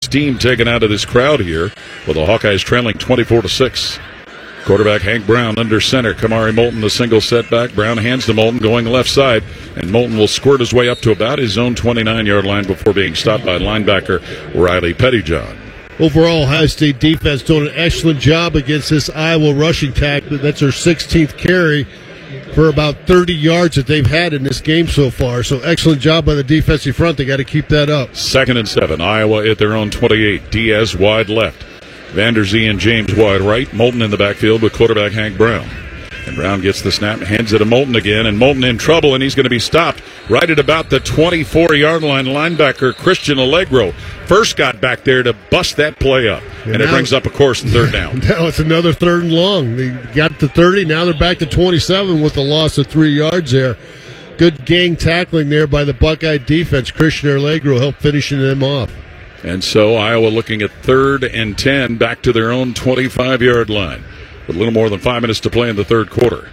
steam taken out of this crowd here, with the Hawkeyes trailing 24-6. Quarterback Hank Brown under center. Kamari Moulton the single setback. Brown hands to Moulton going left side, and Moulton will squirt his way up to about his own 29-yard line before being stopped by linebacker Riley Pettyjohn. Overall, Ohio State defense doing an excellent job against this Iowa rushing attack. That's their 16th carry for about 30 yards that they've had in this game so far. So excellent job by the defensive front. They got to keep that up. 2nd and 7. Iowa at their own 28. Diaz wide left. Vanderzee and James wide right. Moulton in the backfield with quarterback Hank Brown. And Brown gets the snap, hands it to Moulton again, and Moulton in trouble, and he's going to be stopped right at about the 24-yard line. Linebacker Christian Allegro first got back there to bust that play up, and it brings up a course in 3rd down. Now it's another 3rd and long. They got to 30, now they're back to 27 with a loss of 3 yards there. Good gang tackling there by the Buckeye defense. Christian Allegro helped finishing them off. And so Iowa looking at 3rd and 10 back to their own 25-yard line. With a little more than 5 minutes to play in the 3rd quarter.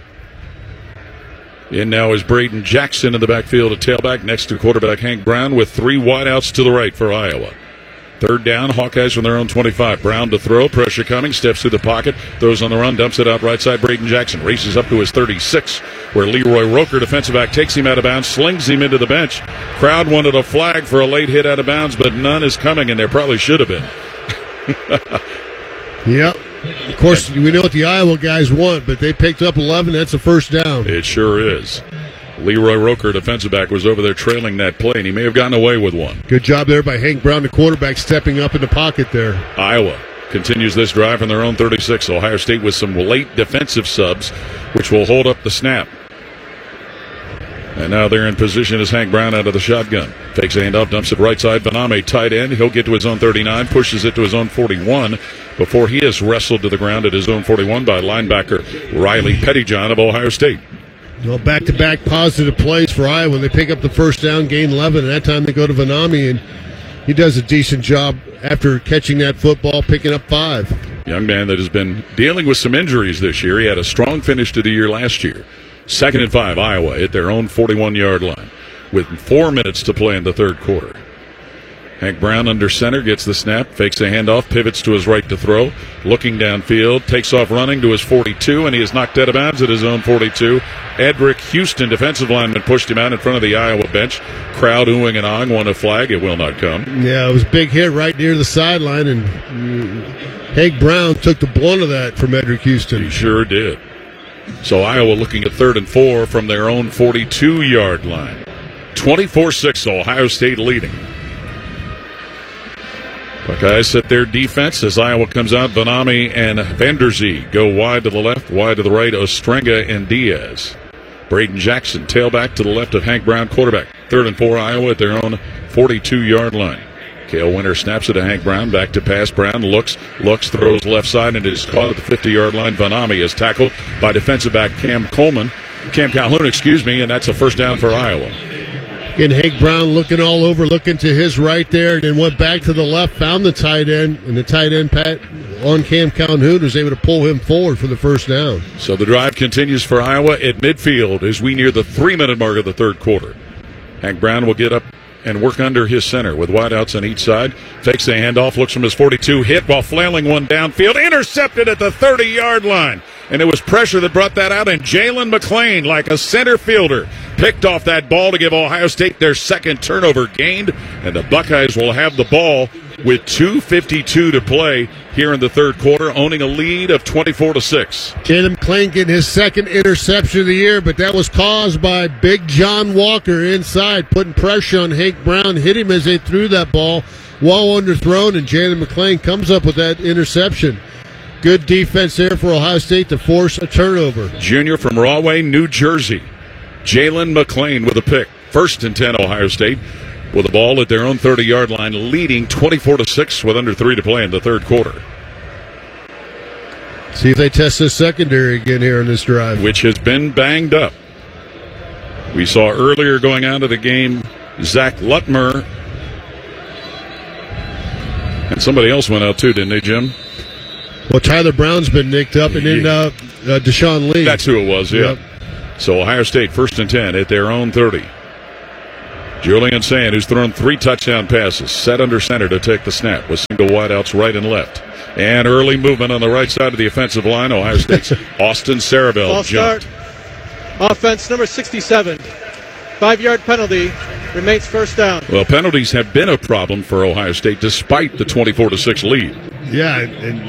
In now is Braden Jackson in the backfield at tailback next to quarterback Hank Brown with 3 wideouts to the right for Iowa. 3rd down, Hawkeyes from their own 25. Brown to throw, pressure coming, steps through the pocket, throws on the run, dumps it out right side. Braden Jackson races up to his 36, where Leroy Roker, defensive back, takes him out of bounds, slings him into the bench. Crowd wanted a flag for a late hit out of bounds, but none is coming, and there probably should have been. Yep. Of course, we know what the Iowa guys want, but they picked up 11. That's a 1st down. It sure is. Leroy Roker, defensive back, was over there trailing that play, and he may have gotten away with one. Good job there by Hank Brown, the quarterback, stepping up in the pocket there. Iowa continues this drive from their own 36. Ohio State with some late defensive subs, which will hold up the snap. And now they're in position as Hank Brown out of the shotgun. Takes a handoff, dumps it right side. Vaname, tight end. He'll get to his own 39, pushes it to his own 41 before he is wrestled to the ground at his own 41 by linebacker Riley Pettyjohn of Ohio State. Well, back-to-back positive plays for Iowa. They pick up the 1st down, gain 11, and that time they go to Vaname, and he does a decent job after catching that football, picking up 5. Young man that has been dealing with some injuries this year. He had a strong finish to the year last year. 2nd and 5, Iowa at their own 41-yard line with 4 minutes to play in the 3rd quarter. Hank Brown under center, gets the snap, fakes a handoff, pivots to his right to throw, looking downfield, takes off running to his 42, and he is knocked out of bounds at his own 42. Edric Houston, defensive lineman, pushed him out in front of the Iowa bench. Crowd oohing and ahhing, want a flag. It will not come. Yeah, it was a big hit right near the sideline, and Hank Brown took the blunt of that from Edric Houston. He sure did. So Iowa looking at 3rd and 4 from their own 42-yard line. 24-6, Ohio State leading. Buckeyes set their defense as Iowa comes out. Vaname and Vanderzee go wide to the left, wide to the right. Ostrenga and Diaz. Braden Jackson, tailback to the left of Hank Brown, quarterback. 3rd and 4, Iowa at their own 42-yard line. Cale Winter snaps it to Hank Brown, back to pass. Brown looks, throws left side, and it is caught at the 50-yard line. Vaname is tackled by defensive back Cam Calhoun, and that's a 1st down for Iowa. And Hank Brown looking all over, looking to his right there, and then went back to the left, found the tight end, and the tight end, Pat, on Cam Calhoun, was able to pull him forward for the 1st down. So the drive continues for Iowa at midfield as we near the 3-minute mark of the 3rd quarter. Hank Brown will get up and work under his center with wideouts on each side. Takes the handoff, looks from his 42, hit while flailing one downfield, intercepted at the 30-yard line. And it was pressure that brought that out, and Jalen McClain, like a center fielder, picked off that ball to give Ohio State their 2nd turnover gained, and the Buckeyes will have the ball with 2:52 to play here in the 3rd quarter, owning a lead of 24-6. Jalen McClain getting his 2nd interception of the year, but that was caused by Big John Walker inside, putting pressure on Hank Brown, hit him as they threw that ball, well underthrown, and Jalen McClain comes up with that interception. Good defense there for Ohio State to force a turnover. Junior from Rahway, New Jersey. Jalen McClain with a pick. 1st and 10, Ohio State with the ball at their own 30-yard line, leading 24-6 with under 3 to play in the 3rd quarter. See if they test this secondary again here in this drive, which has been banged up. We saw earlier going out of the game Zach Lutmer, and somebody else went out too, didn't they, Jim? Well, Tyler Brown's been nicked up, and then Deshaun Lee. That's who it was, yeah. Yep. So Ohio State 1st and 10 at their own 30. Julian Sand, who's thrown 3 touchdown passes, set under center to take the snap with single wideouts right and left. And early movement on the right side of the offensive line. Ohio State's Austin Sarabell jumped. Offense number 67. 5-yard penalty. Remains first down. Well, penalties have been a problem for Ohio State despite the 24-6 lead. Yeah, and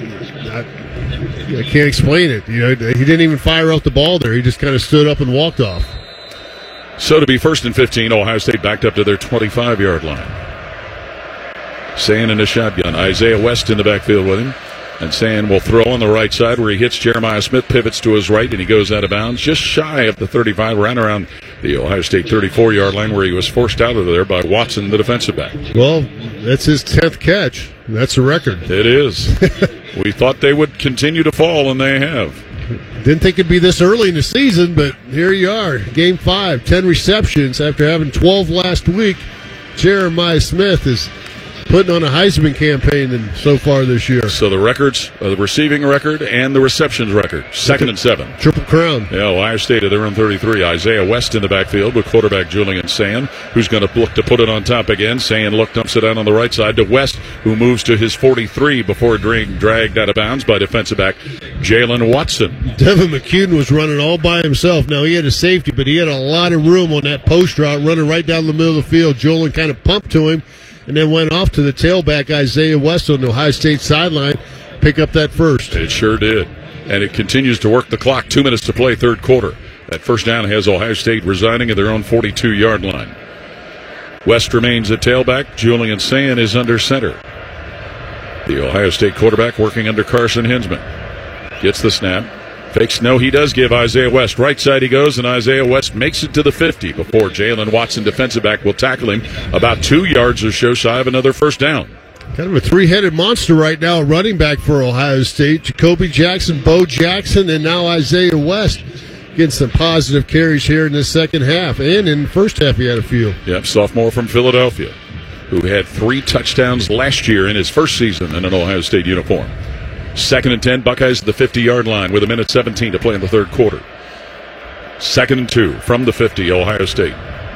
I can't explain it. You know, he didn't even fire out the ball there. He just kind of stood up and walked off. So to be 1st and 15, Ohio State backed up to their 25-yard line. Sand in the shotgun. Isaiah West in the backfield with him. And Sand will throw on the right side where he hits Jeremiah Smith, pivots to his right, and he goes out of bounds just shy of the 35, right around the Ohio State 34-yard line where he was forced out of there by Watson, the defensive back. Well, that's his 10th catch. That's a record. It is. We thought they would continue to fall, and they have. Didn't think it'd be this early in the season, but here you are. Game 5, 10 receptions after having 12 last week. Jeremiah Smith is putting on a Heisman campaign so far this year. So the records, the receiving record and the receptions record, 2nd and 7. Triple crown. Yeah, Ohio State at their own 33. Isaiah West in the backfield with quarterback Julian Sand, who's going to look to put it on top again. Sand dumps it out on the right side to West, who moves to his 43 before dragged out of bounds by defensive back Jalen Watson. Devin McCune was running all by himself. Now, he had a safety, but he had a lot of room on that post route running right down the middle of the field. Jolin kind of pumped to him and then went off to the tailback, Isaiah West, on the Ohio State sideline, pick up that first. It sure did. And it continues to work the clock. 2 minutes to play, third quarter. That first down has Ohio State residing at their own 42-yard line. West remains at tailback. Julian Sand is under center. The Ohio State quarterback working under Carson Hinsman. Gets the snap. Fakes. No, he does give Isaiah West. Right side he goes, and Isaiah West makes it to the 50 before Jalen Watson, defensive back, will tackle him about 2 yards or so shy of another first down. Kind of a three-headed monster right now, running back for Ohio State. Jacoby Jackson, Bo Jackson, and now Isaiah West getting some positive carries here in the second half. And in the first half he had a few. Yep, sophomore from Philadelphia, who had 3 touchdowns last year in his first season in an Ohio State uniform. 2nd and 10, Buckeyes at the 50-yard line with 1:17 to play in the third quarter. 2nd and 2 from the 50, Ohio State.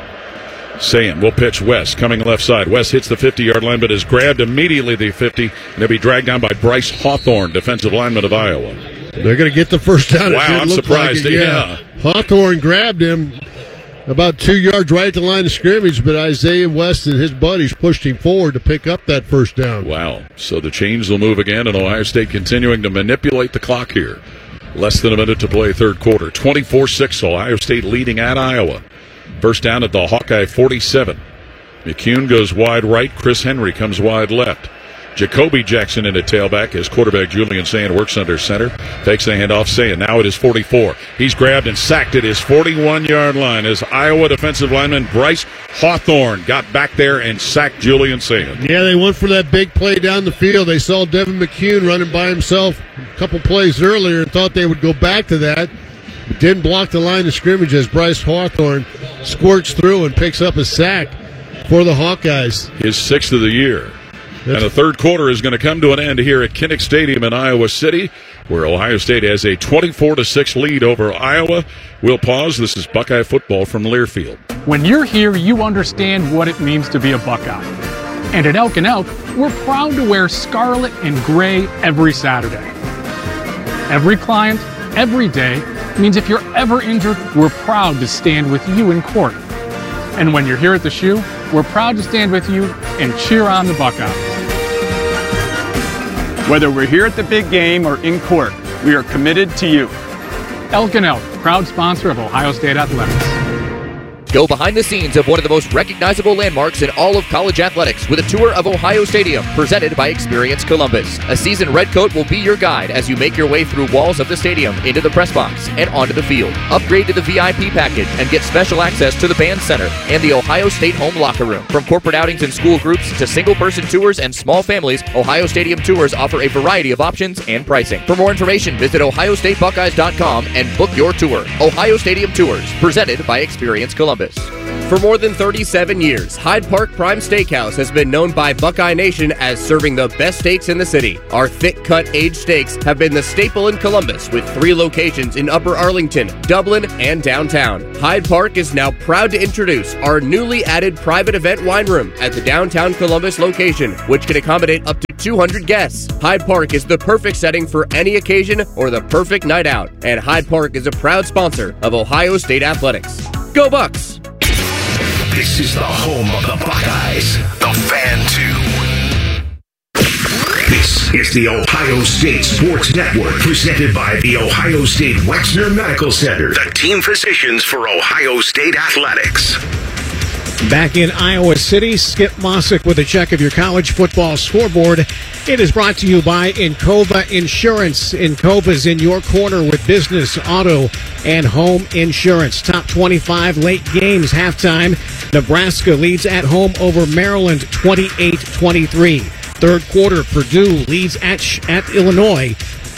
Sand will pitch West, coming left side. West hits the 50-yard line, but is grabbed immediately at the 50, and he'll be dragged down by Bryce Hawthorne, defensive lineman of Iowa. They're going to get the first down. Wow, I'm surprised. Yeah. Hawthorne grabbed him about 2 yards right at the line of scrimmage, but Isaiah West and his buddies pushed him forward to pick up that first down. Wow. So the chains will move again, and Ohio State continuing to manipulate the clock here. Less than a minute to play, third quarter. 24-6, Ohio State leading at Iowa. First down at the Hawkeye 47. McCune goes wide right. Chris Henry comes wide left. Jacoby Jackson in at tailback as quarterback Julian Sand works under center. Takes the handoff. Sand now at his 44. He's grabbed and sacked at his 41-yard line as Iowa defensive lineman Bryce Hawthorne got back there and sacked Julian Sand. Yeah, they went for that big play down the field. They saw Devin McCune running by himself a couple plays earlier and thought they would go back to that. But didn't block the line of scrimmage as Bryce Hawthorne squirts through and picks up a sack for the Hawkeyes. His 6th of the year. And the third quarter is going to come to an end here at Kinnick Stadium in Iowa City, where Ohio State has a 24-6 lead over Iowa. We'll pause. This is Buckeye football from Learfield. When you're here, you understand what it means to be a Buckeye. And at Elk & Elk, we're proud to wear scarlet and gray every Saturday. Every client, every day, means if you're ever injured, we're proud to stand with you in court. And when you're here at the shoe, we're proud to stand with you and cheer on the Buckeyes. Whether we're here at the big game or in court, we are committed to you. Elk & Elk, proud sponsor of Ohio State Athletics. Go behind the scenes of one of the most recognizable landmarks in all of college athletics with a tour of Ohio Stadium presented by Experience Columbus. A seasoned redcoat will be your guide as you make your way through walls of the stadium into the press box and onto the field. Upgrade to the VIP package and get special access to the band center and the Ohio State home locker room. From corporate outings and school groups to single-person tours and small families, Ohio Stadium tours offer a variety of options and pricing. For more information, visit OhioStateBuckeyes.com and book your tour. Ohio Stadium Tours, presented by Experience Columbus. For more than 37 years, Hyde Park Prime Steakhouse has been known by Buckeye Nation as serving the best steaks in the city. Our thick-cut aged steaks have been the staple in Columbus, with 3 locations in Upper Arlington, Dublin, and downtown. Hyde Park is now proud to introduce our newly added private event wine room at the downtown Columbus location, which can accommodate up to 200 guests. Hyde Park is the perfect setting for any occasion or the perfect night out, and Hyde Park is a proud sponsor of Ohio State Athletics. Go Bucks! This is the home of the Buckeyes, the Fan 2. This is the Ohio State Sports Network, presented by the Ohio State Wexner Medical Center, the team physicians for Ohio State Athletics. Back in Iowa City, Skip Mossick with a check of your college football scoreboard. It is brought to you by Encova Insurance. Encova's in your corner with business, auto, and home insurance. Top 25 late games, halftime. Nebraska leads at home over Maryland 28-23. Third quarter, Purdue leads at Illinois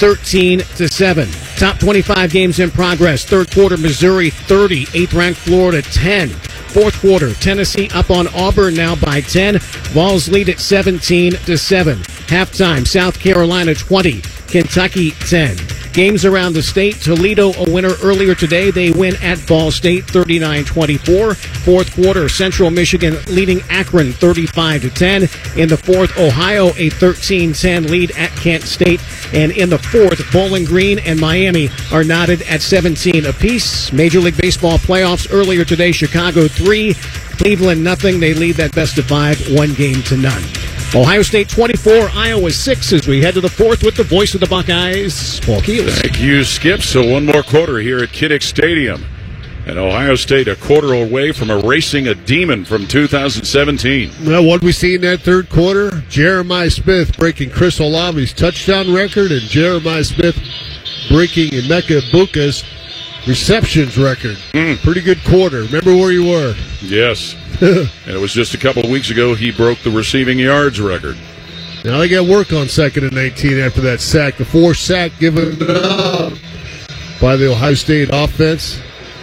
13-7. Top 25 games in progress. Third quarter, Missouri 30, 8th-ranked Florida 10. Fourth quarter, Tennessee up on Auburn now by 10. Vols lead at 17-7. Halftime, South Carolina 20, Kentucky 10. Games around the state, Toledo a winner earlier today. They win at Ball State 39-24. Fourth quarter, Central Michigan leading Akron 35-10. In the fourth, Ohio a 13-10 lead at Kent State. And in the fourth, Bowling Green and Miami are knotted at 17 apiece. Major League Baseball playoffs earlier today, Chicago 3, Cleveland nothing. They lead that best of 5, 1-0. Ohio State 24, Iowa 6 as we head to the fourth with the voice of the Buckeyes, Paul Keels. Thank you, Skip. So one more quarter here at Kinnick Stadium. And Ohio State a quarter away from erasing a demon from 2017. Well, what we see in that third quarter? Jeremiah Smith breaking Chris Olave's touchdown record, and Jeremiah Smith breaking Emeka Egbuka's receptions record. Pretty good quarter. Remember where you were. Yes. And it was just a couple of weeks ago he broke the receiving yards record. Now they got work on 2nd and 19 after that sack. The 4th sack given up by the Ohio State offense.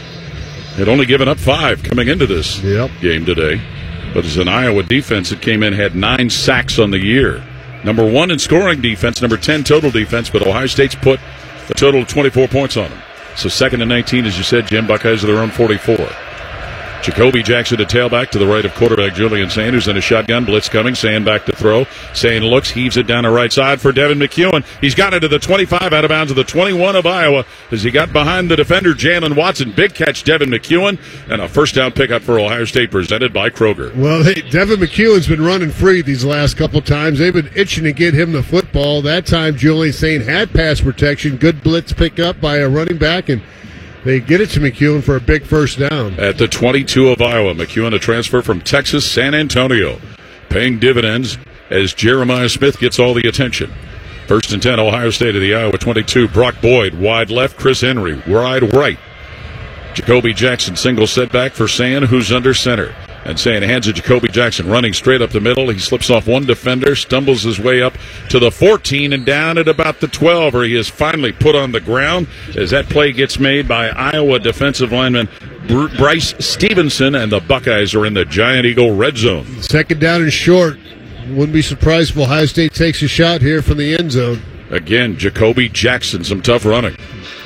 Had only given up 5 coming into this game today. But as an Iowa defense that came in, had 9 sacks on the year. Number 1 in scoring defense, number 10 total defense, but Ohio State's put a total of 24 points on them. So 2nd and 19, as you said, Jim, Buckeyes are their own 44. Jacoby Jackson to tailback to the right of quarterback Julian Sanders, and a shotgun blitz coming. Sand back to throw. Sand looks, heaves it down the right side for Devin McEwen. He's got it to the 25, out of bounds to the 21 of Iowa as he got behind the defender Jalen Watson. Big catch, Devin McEwen, and a first down pickup for Ohio State presented by Kroger. Well, Devin McEwen's been running free these last couple times. They've been itching to get him the football. That time Julian Sand had pass protection. Good blitz pickup by a running back, and they get it to McEwen for a big first down. At the 22 of Iowa, McEwen, a transfer from Texas San Antonio, paying dividends as Jeremiah Smith gets all the attention. 1st and 10, Ohio State of the Iowa 22. Brock Boyd, wide left. Chris Henry, wide right. Jacoby Jackson, single setback for Sand, who's under center. And Sand hands it to Jacoby Jackson, running straight up the middle. He slips off one defender, stumbles his way up to the 14 and down at about the 12, where he is finally put on the ground as that play gets made by Iowa defensive lineman Bryce Stevenson, and the Buckeyes are in the Giant Eagle red zone. 2nd down and short. Wouldn't be surprised if Ohio State takes a shot here from the end zone. Again, Jacoby Jackson, some tough running.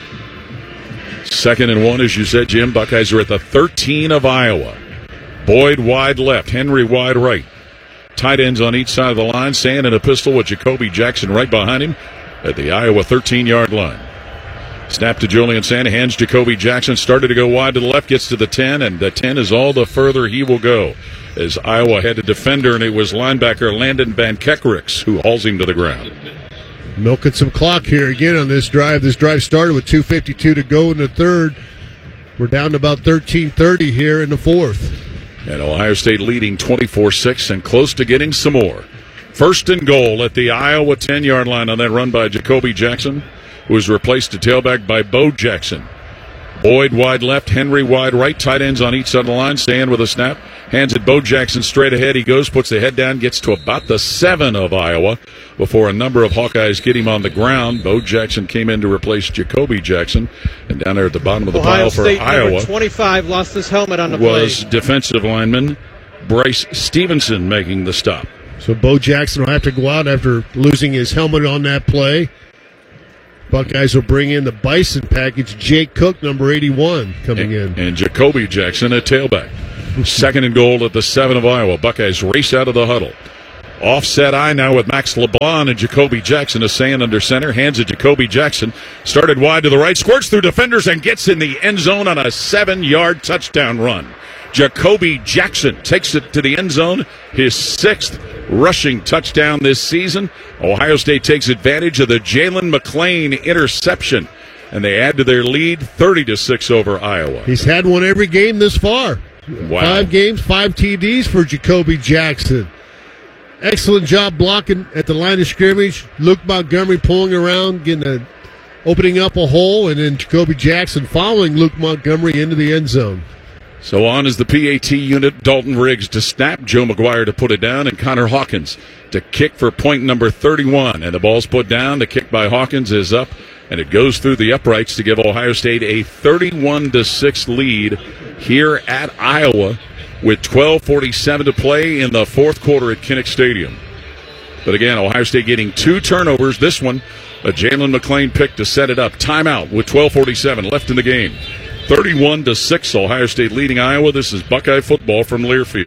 2nd and 1, as you said, Jim. Buckeyes are at the 13 of Iowa. Boyd wide left, Henry wide right. Tight ends on each side of the line. Sand in a pistol with Jacoby Jackson right behind him at the Iowa 13-yard line. Snap to Julian Sand, hands Jacoby Jackson. Started to go wide to the left, gets to the 10, and the 10 is all the further he will go. As Iowa had a defender, and it was linebacker Landon Van Kekerix who hauls him to the ground. Milking some clock here again on this drive. This drive started with 2:52 to go in the third. We're down to about 13:30 here in the fourth. And Ohio State leading 24-6 and close to getting some more. 1st and goal at the Iowa 10-yard line on that run by Jacoby Jackson, who was replaced to tailback by Bo Jackson. Boyd wide left, Henry wide right, tight ends on each side of the line. Sand with a snap, Hands it Bo Jackson straight ahead. He goes, puts the head down, gets to about the 7 of Iowa before a number of Hawkeyes get him on the ground. Bo Jackson came in to replace Jacoby Jackson. And down there at the bottom of the pile for State, Iowa, number 25 lost his helmet on the was play. defensive lineman Bryce Stevenson making the stop. So Bo Jackson will have to go out after losing his helmet on that play. Buckeyes will bring in the Bison package. Jake Cook, number 81, coming in. And Jacoby Jackson at tailback. 2nd and goal at the 7 of Iowa. Buckeyes race out of the huddle. Offset eye now with Max LeBlanc and Jacoby Jackson assaying under center. Hands it Jacoby Jackson. Started wide to the right. Squirts through defenders and gets in the end zone on a 7-yard touchdown run. Jacoby Jackson takes it to the end zone. His 6th rushing touchdown this season. Ohio State takes advantage of the Jalen McClain interception, and they add to their lead 30-6 over Iowa. He's had one every game this far. Wow. 5 games, 5 TDs for Jacoby Jackson. Excellent job blocking at the line of scrimmage. Luke Montgomery pulling around, opening up a hole, and then Jacoby Jackson following Luke Montgomery into the end zone. So on is the PAT unit. Dalton Riggs to snap, Joe McGuire to put it down, and Connor Hawkins to kick for point number 31. And the ball's put down. The kick by Hawkins is up, and it goes through the uprights to give Ohio State a 31-6 lead here at Iowa with 12:47 to play in the 4th quarter at Kinnick Stadium. But again, Ohio State getting 2 turnovers. This one, a Jalen McClain pick to set it up. Timeout with 12:47 left in the game. 31-6, Ohio State leading Iowa. This is Buckeye football from Learfield.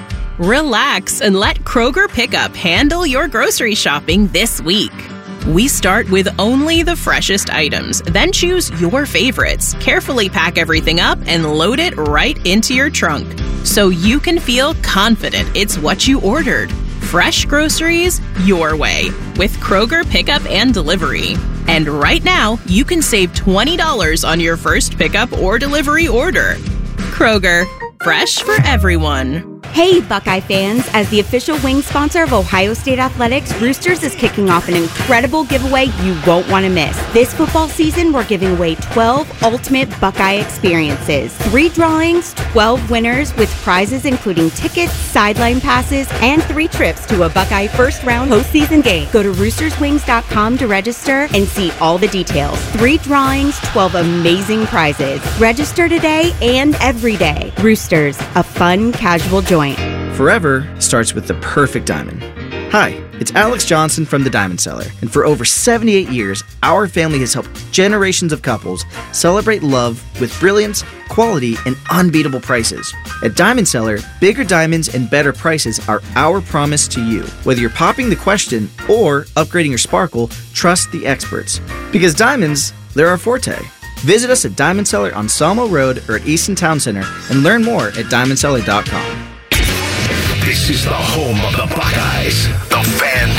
Relax and let Kroger Pickup handle your grocery shopping this week. We start with only the freshest items, then choose your favorites, carefully pack everything up, and load it right into your trunk so you can feel confident it's what you ordered. Fresh groceries your way with Kroger Pickup and Delivery. And right now, you can save $20 on your first pickup or delivery order. Kroger, fresh for everyone. Hey, Buckeye fans! As the official wing sponsor of Ohio State Athletics, Roosters is kicking off an incredible giveaway you won't want to miss. This football season, we're giving away 12 ultimate Buckeye experiences. 3 drawings, 12 winners with prizes including tickets, sideline passes, and 3 trips to a Buckeye first-round postseason game. Go to roosterswings.com to register and see all the details. 3 drawings, 12 amazing prizes. Register today and every day. Roosters, a fun, casual joint. Forever starts with the perfect diamond. Hi, it's Alex Johnson from The Diamond Cellar, and for over 78 years, our family has helped generations of couples celebrate love with brilliance, quality, and unbeatable prices. At Diamond Cellar, bigger diamonds and better prices are our promise to you. Whether you're popping the question or upgrading your sparkle, trust the experts. Because diamonds, they're our forte. Visit us at Diamond Cellar on Salmo Road or at Easton Town Center and learn more at diamondcellar.com. This is the home of the Buckeyes, the Fan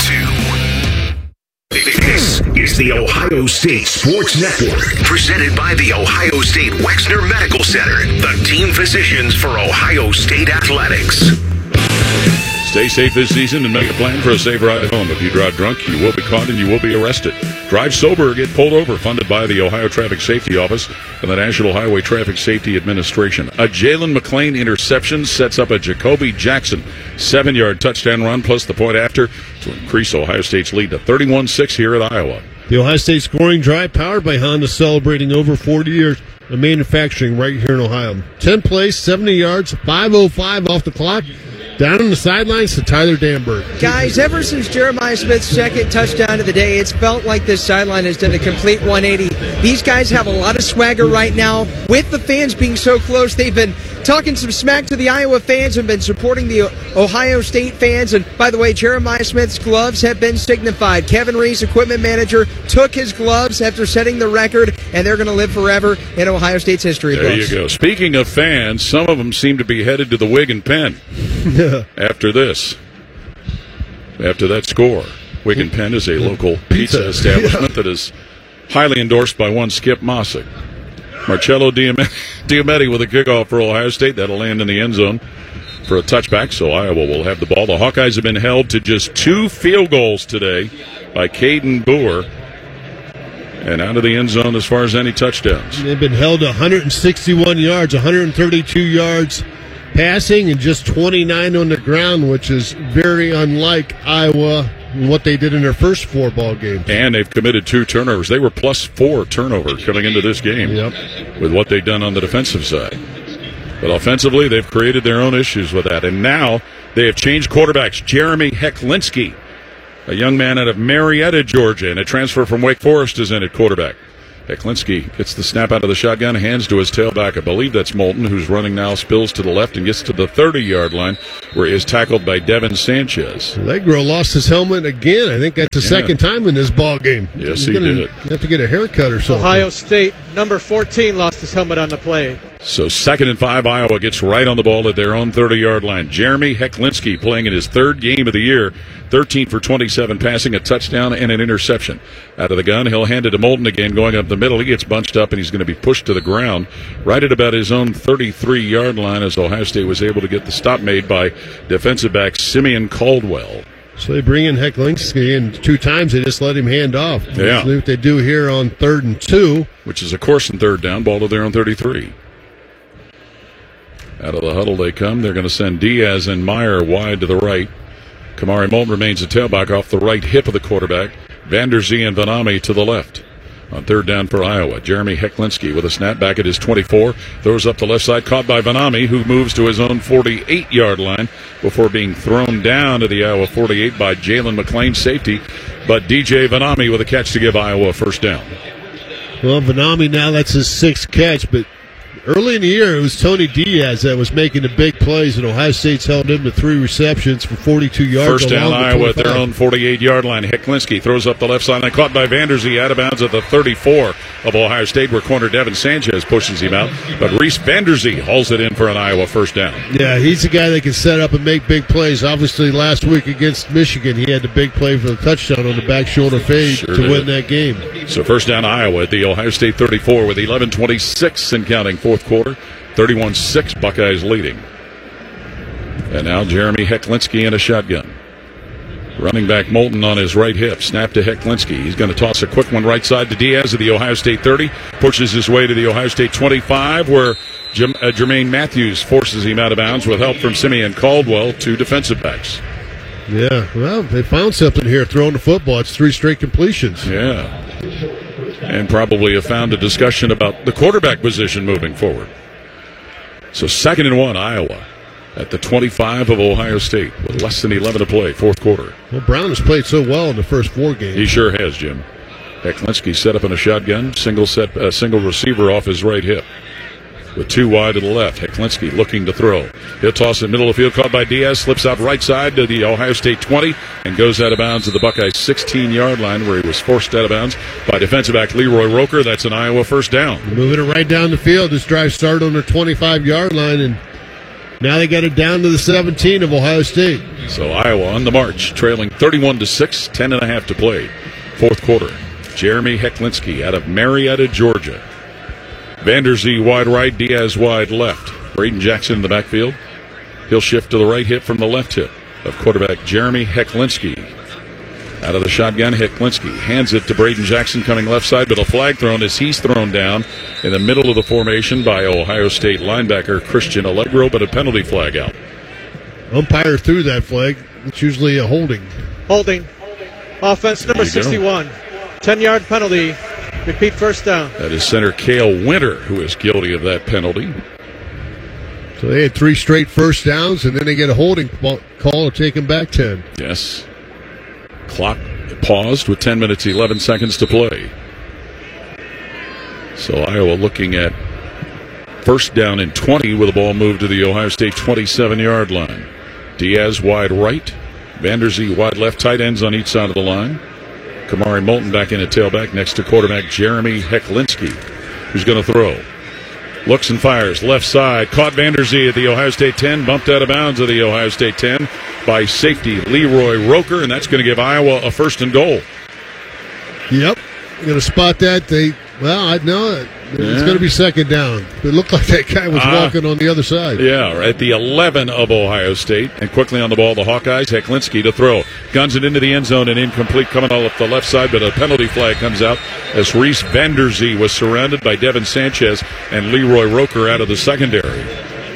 2. This is the Ohio State Sports Network, presented by the Ohio State Wexner Medical Center, the team physicians for Ohio State Athletics. Stay safe this season and make a plan for a safe ride home. If you drive drunk, you will be caught and you will be arrested. Drive sober or get pulled over. Funded by the Ohio Traffic Safety Office and the National Highway Traffic Safety Administration. A Jalen McClain interception sets up a Jacoby Jackson 7-yard touchdown run plus the point after to increase Ohio State's lead to 31-6 here at Iowa. The Ohio State scoring drive powered by Honda, celebrating over 40 years of manufacturing right here in Ohio. 10 plays, 70 yards, 5:05 off the clock. Down on the sidelines to Tyler Danberg. Guys, ever since Jeremiah Smith's second touchdown of the day, it's felt like this sideline has done a complete 180. These guys have a lot of swagger right now. With the fans being so close, they've been talking some smack to the Iowa fans and been supporting the Ohio State fans. And by the way, Jeremiah Smith's gloves have been signified. Kevin Reese, equipment manager, took his gloves after setting the record, and they're going to live forever in Ohio State's history books. There you go. Speaking of fans, some of them seem to be headed to the Wig and Pen after this. After that score. Wig and Pen is a local pizza establishment that is highly endorsed by one Skip Mossick. Marcello Diometti with a kickoff for Ohio State. That'll land in the end zone for a touchback, so Iowa will have the ball. The Hawkeyes have been held to just 2 field goals today by Caden Boer. And out of the end zone as far as any touchdowns. They've been held to 161 yards, 132 yards passing and just 29 on the ground, which is very unlike Iowa and what they did in their first 4 ball games. And they've committed 2 turnovers. They were plus 4 turnovers coming into this game with what they've done on the defensive side. But offensively, they've created their own issues with that. And now they have changed quarterbacks. Jeremy Hecklinski, a young man out of Marietta, Georgia, and a transfer from Wake Forest, is in at quarterback. Hecklinski gets the snap out of the shotgun, hands to his tailback. I believe that's Moulton, who's running now, spills to the left and gets to the 30-yard line, where he is tackled by Devin Sanchez. Legro lost his helmet again. I think that's the second time in this ball game. Yes, he did. Have to get a haircut or something. Ohio State, number 14, lost his helmet on the play. So 2nd and 5, Iowa gets right on the ball at their own 30-yard line. Jeremy Hecklinski playing in his 3rd game of the year, 13 for 27 passing, a touchdown and an interception. Out of the gun, he'll hand it to Moulton again, going up the middle. He gets bunched up, and he's going to be pushed to the ground right at about his own 33-yard line as Ohio State was able to get the stop made by defensive back Simeon Caldwell. So they bring in Hecklinski, and 2 times they just let him hand off. Yeah. See what they do here on 3rd and 2. Which is, of course, in 3rd down, ball to their own 33. Out of the huddle they come. They're going to send Diaz and Meyer wide to the right. Kamari Moulton remains a tailback off the right hip of the quarterback. Vanderzee and Vanami to the left. On 3rd down for Iowa, Jeremy Hecklinski with a snap back at his 24. Throws up the left side, caught by Vanami, who moves to his own 48-yard line before being thrown down to the Iowa 48 by Jalen McLean, safety. But DJ Vanami with a catch to give Iowa a 1st down. Well, Vanami now, that's his 6th catch, but early in the year, it was Tony Diaz that was making the big plays, and Ohio State's held him to 3 receptions for 42 yards. 1st down, Iowa at their own 48-yard line. Hecklinski throws up the left sideline, caught by Vanderzee, out of bounds at the 34 of Ohio State, where corner Devin Sanchez pushes him out. But Reese Vanderzee hauls it in for an Iowa 1st down. Yeah, he's the guy that can set up and make big plays. Obviously, last week against Michigan, he had the big play for the touchdown on the back shoulder fade to win that game. So 1st down, Iowa at the Ohio State 34 with 11:26 and counting 4th quarter. 31-6, Buckeyes leading. And now Jeremy Hecklinski in a shotgun. Running back Moulton on his right hip. Snap to Hecklinski. He's going to toss a quick one right side to Diaz at the Ohio State 30. Pushes his way to the Ohio State 25, where Jermaine Matthews forces him out of bounds with help from Simeon Caldwell, 2 defensive backs. Yeah, well, they found something here throwing the football. It's 3 straight completions. Yeah. And probably have found a discussion about the quarterback position moving forward. So 2nd and 1, Iowa at the 25 of Ohio State with less than 11 to play, 4th quarter. Well, Brown has played so well in the first 4 games. He sure has, Jim. Hecklinski set up in a shotgun, single receiver off his right hip. With 2 wide to the left, Hecklinski looking to throw. He'll toss it middle of the field, caught by Diaz, slips out right side to the Ohio State 20, and goes out of bounds to the Buckeyes 16-yard line, where he was forced out of bounds by defensive back Leroy Roker. That's an Iowa 1st down. Moving it right down the field. This drive started on their 25-yard line, and now they got it down to the 17 of Ohio State. So Iowa on the march, trailing 31-6, 10.5 to play. 4th quarter. Jeremy Hecklinski out of Marietta, Georgia. Vanderzee wide right, Diaz wide left. Braden Jackson in the backfield. He'll shift to the right hip from the left hip of quarterback Jeremy Hecklinski. Out of the shotgun, Hecklinski hands it to Braden Jackson coming left side, but a flag thrown as he's thrown down in the middle of the formation by Ohio State linebacker Christian Allegro, but a penalty flag out. Umpire threw that flag. It's usually a holding. Holding. Offense number 61. 10-yard penalty. Repeat 1st down. That is center Cale Winter, who is guilty of that penalty. So they had 3 straight 1st downs, and then they get a holding call to take them back 10. Yes. Clock paused with 10 minutes, 11 seconds to play. So Iowa looking at 1st down and 20 with the ball moved to the Ohio State 27-yard line. Diaz wide right. Vanderzee wide left. Tight ends on each side of the line. Kamari Moulton back in at tailback next to quarterback Jeremy Hecklinski, who's going to throw. Looks and fires left side. Caught Vanderzee at the Ohio State 10. Bumped out of bounds at the Ohio State 10 by safety Leroy Roker, and that's going to give Iowa a 1st and goal. Yep. Going to spot that. I know it's going to be 2nd down. It looked like that guy was walking on the other side. Yeah, at the 11 of Ohio State. And quickly on the ball, the Hawkeyes. Hecklinski to throw. Guns it into the end zone and incomplete coming all up the left side, but a penalty flag comes out as Reese Vanderzee was surrounded by Devin Sanchez and Leroy Roker out of the secondary.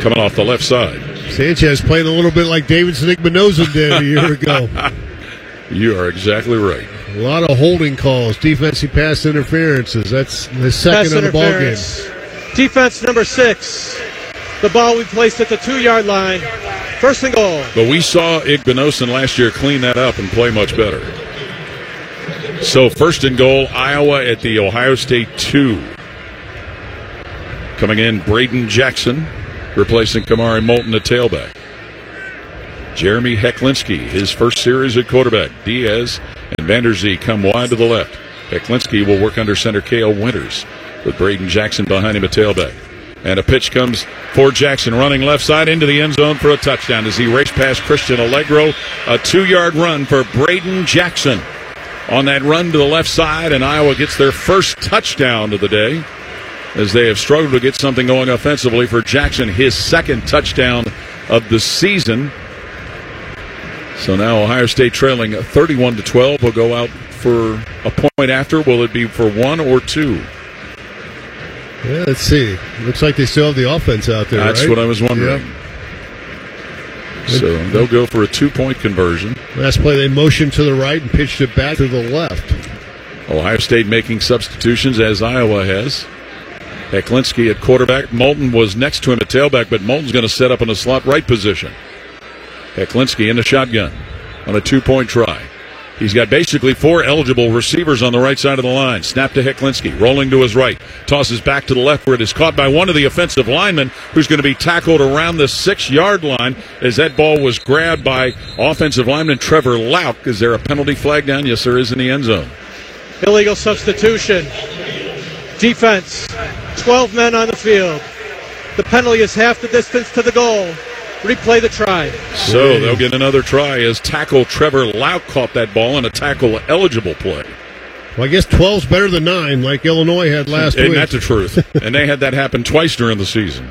coming off the left side. Sanchez playing a little bit like Davidson Igbinoza did a year ago. You are exactly right. A lot of holding calls, defensive pass interferences. That's the second of the ball game. Defense number 6. The ball we placed at the 2-yard line. First and goal. But we saw Igbinoza last year clean that up and play much better. So first and goal, Iowa at the Ohio State 2. Coming in, Braden Jackson, replacing Kamari Moulton at tailback. Jeremy Hecklinski, his first series at quarterback. Diaz and Vanderzee come wide to the left. Hecklinski will work under center Cale Winters, with Braden Jackson behind him at tailback. And a pitch comes for Jackson, running left side into the end zone for a touchdown as he raced past Christian Allegro. A 2-yard run for Braden Jackson. On that run to the left side, and Iowa gets their first touchdown of the day, as they have struggled to get something going offensively for Jackson, his second touchdown of the season. So now Ohio State trailing 31-12 will go out for a point after. Will it be for 1 or 2? Yeah, let's see. Looks like they still have the offense out there. That's right? what I was wondering. Yep. So they'll go for a 2-point conversion. Last play, they motioned to the right and pitched it back to the left. Ohio State making substitutions, as Iowa has. Hecklinski at quarterback. Moulton was next to him at tailback, but Moulton's going to set up in a slot right position. Hecklinski in the shotgun on a 2-point try. He's got basically 4 eligible receivers on the right side of the line. Snap to Hecklinski, rolling to his right. Tosses back to the left where it is caught by one of the offensive linemen, who's going to be tackled around the 6-yard line as that ball was grabbed by offensive lineman Trevor Lauk. Is there a penalty flag down? Yes, there is, in the end zone. Illegal substitution. Defense, 12 men on the field. The penalty is half the distance to the goal. Replay the try. So they'll get another try as tackle Trevor Lauk caught that ball in a tackle-eligible play. Well, I guess 12's better than 9, like Illinois had last week. And that's the truth. And they had that happen twice during the season.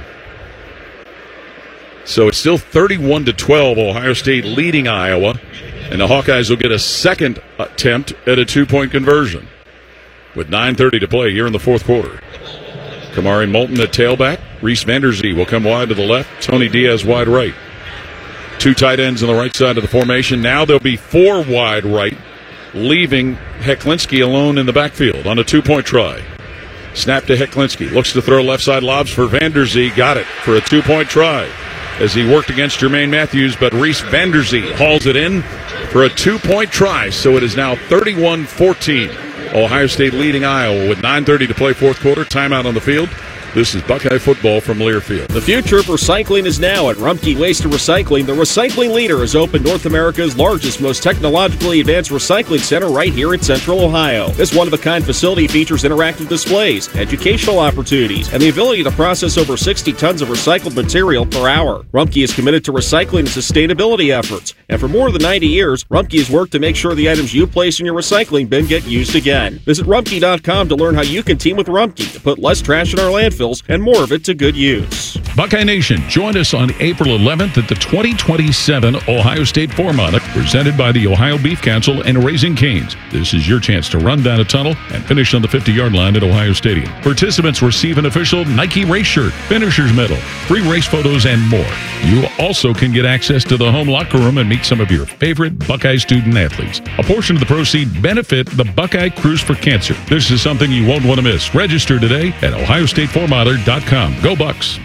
So it's still 31-12, Ohio State leading Iowa. And the Hawkeyes will get a second attempt at a 2-point conversion with 9:30 to play here in the fourth quarter. Kamari Moulton at tailback. Reese Vanderzee will come wide to the left. Tony Diaz wide right. 2 tight ends on the right side of the formation. Now there'll be 4 wide right, leaving Hecklinski alone in the backfield on a 2-point try. Snap to Hecklinski. Looks to throw left side lobs for Vanderzee. Got it for a 2-point try as he worked against Jermaine Matthews, but Reese Vanderzee hauls it in for a 2-point try. So it is now 31-14. Ohio State leading Iowa with 9:30 to play fourth quarter. Timeout on the field. This is Buckeye football from Learfield. The future of recycling is now at Rumpke Waste and Recycling. The recycling leader has opened North America's largest, most technologically advanced recycling center right here in Central Ohio. This one-of-a-kind facility features interactive displays, educational opportunities, and the ability to process over 60 tons of recycled material per hour. Rumpke is committed to recycling and sustainability efforts, and for more than 90 years, Rumpke has worked to make sure the items you place in your recycling bin get used again. Visit Rumpke.com to learn how you can team with Rumpke to put less trash in our landfill and more of it to good use. Buckeye Nation, join us on April 11th at the 2027 Ohio State Four-Mile, presented by the Ohio Beef Council and Raising Cane's. This is your chance to run down a tunnel and finish on the 50-yard line at Ohio Stadium. Participants receive an official Nike race shirt, finisher's medal, free race photos, and more. You also can get access to the home locker room and meet some of your favorite Buckeye student athletes. A portion of the proceeds benefit the Buckeye Cruise for Cancer. This is something you won't want to miss. Register today at OhioStateFour-Mile.com. Go Bucks.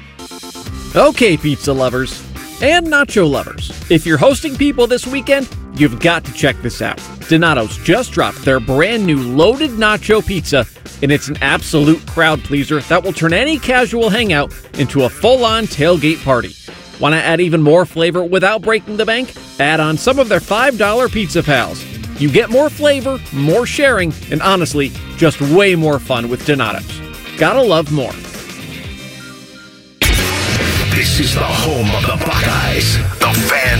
Okay, pizza lovers and nacho lovers. If you're hosting people this weekend, you've got to check this out. Donato's just dropped their brand new loaded nacho pizza, and it's an absolute crowd pleaser that will turn any casual hangout into a full-on tailgate party. Want to add even more flavor without breaking the bank? Add on some of their $5 Pizza Pals. You get more flavor, more sharing, and honestly, just way more fun with Donato's. Gotta love more. This is the home of the Buckeyes, the Fan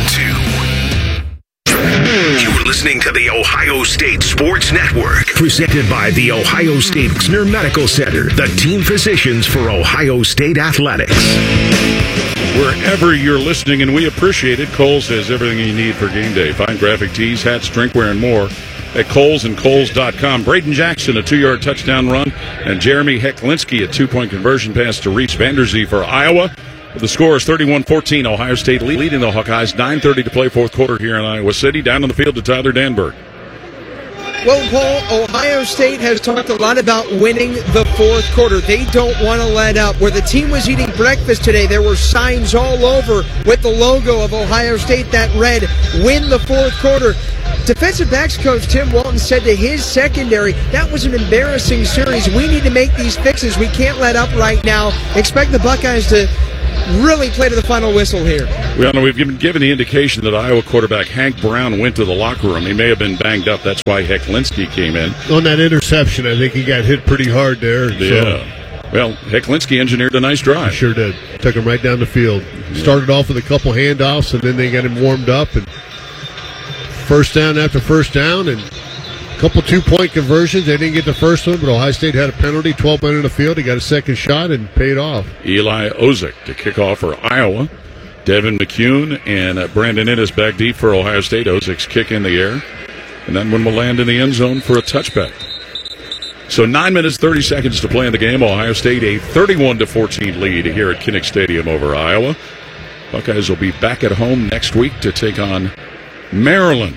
2. You're listening to the Ohio State Sports Network, presented by the Ohio State Exner Medical Center, the team physicians for Ohio State athletics. Wherever you're listening, and we appreciate it, Kohl's has everything you need for game day. Fine graphic tees, hats, drinkware, and more at Kohl's and Kohl's.com. Braden Jackson, a 2-yard touchdown run, and Jeremy Hecklinski, a 2-point conversion pass to Reese Vanderzee for Iowa. The score is 31-14. Ohio State leading the Hawkeyes. 9:30 to play, fourth quarter here in Iowa City. Down on the field to Tyler Danberg. Well, Paul, Ohio State has talked a lot about winning the fourth quarter. They don't want to let up. Where the team was eating breakfast today, there were signs all over with the logo of Ohio State that read, "Win the fourth quarter." Defensive backs coach Tim Walton said to his secondary, that was an embarrassing series. We need to make these fixes. We can't let up right now. Expect the Buckeyes to really play to the final whistle here. We all know we've been given the indication that Iowa quarterback Hank Brown went to the locker room. He may have been banged up. That's why Hecklinski came in. On that interception, I think he got hit pretty hard there. Yeah. Well, Hecklinski engineered a nice drive. He sure did. Took him right down the field. Started off with a couple handoffs, and then they got him warmed up. And first down after first down, and a couple two-point conversions. They didn't get the first one, but Ohio State had a penalty. 12 men in the field. He got a second shot and paid off. Eli Ozick to kick off for Iowa. Devin McCune and Brandon Innes back deep for Ohio State. Ozick's kick in the air. And that one will land in the end zone for a touchback. So 9 minutes, 30 seconds to play in the game. Ohio State a 31-14 lead here at Kinnick Stadium over Iowa. Buckeyes will be back at home next week to take on Maryland.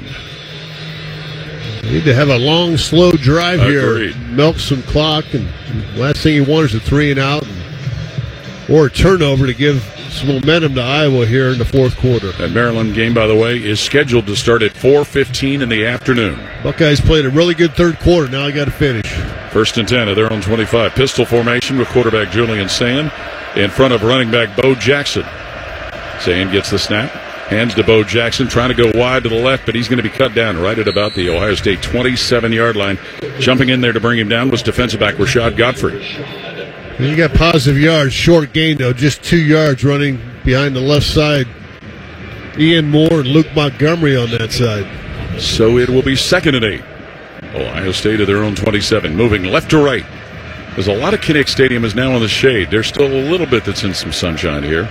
Need to have a long, slow drive Agreed. here. Milk some clock, and last thing you want is a 3-and-out or a turnover to give some momentum to Iowa here in the fourth quarter. That Maryland game, by the way, is scheduled to start at 4:15 in the afternoon. Buckeyes played a really good third quarter. Now they got to finish. First and 10 at their own 25. Pistol formation with quarterback Julian Sand in front of running back Bo Jackson. Sand gets the snap. Hands to Bo Jackson, trying to go wide to the left, but he's going to be cut down right at about the Ohio State 27-yard line. Jumping in there to bring him down was defensive back Rashad Godfrey. And you got positive yards, short gain, though, just 2 yards running behind the left side. Ian Moore and Luke Montgomery on that side. So it will be 2nd and 8. Ohio State at their own 27, moving left to right. There's a lot of Kinnick Stadium is now in the shade. There's still a little bit that's in some sunshine here.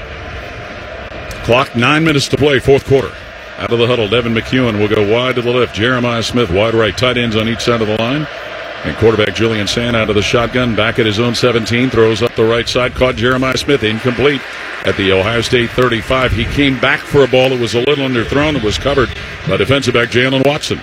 Clock, 9 minutes to play, fourth quarter. Out of the huddle, Devin McEwen will go wide to the left. Jeremiah Smith wide right. Tight ends on each side of the line. And quarterback Julian Sand out of the shotgun, back at his own 17, throws up the right side. Caught Jeremiah Smith, incomplete at the Ohio State 35. He came back for a ball that was a little underthrown. It was covered by defensive back Jalen Watson.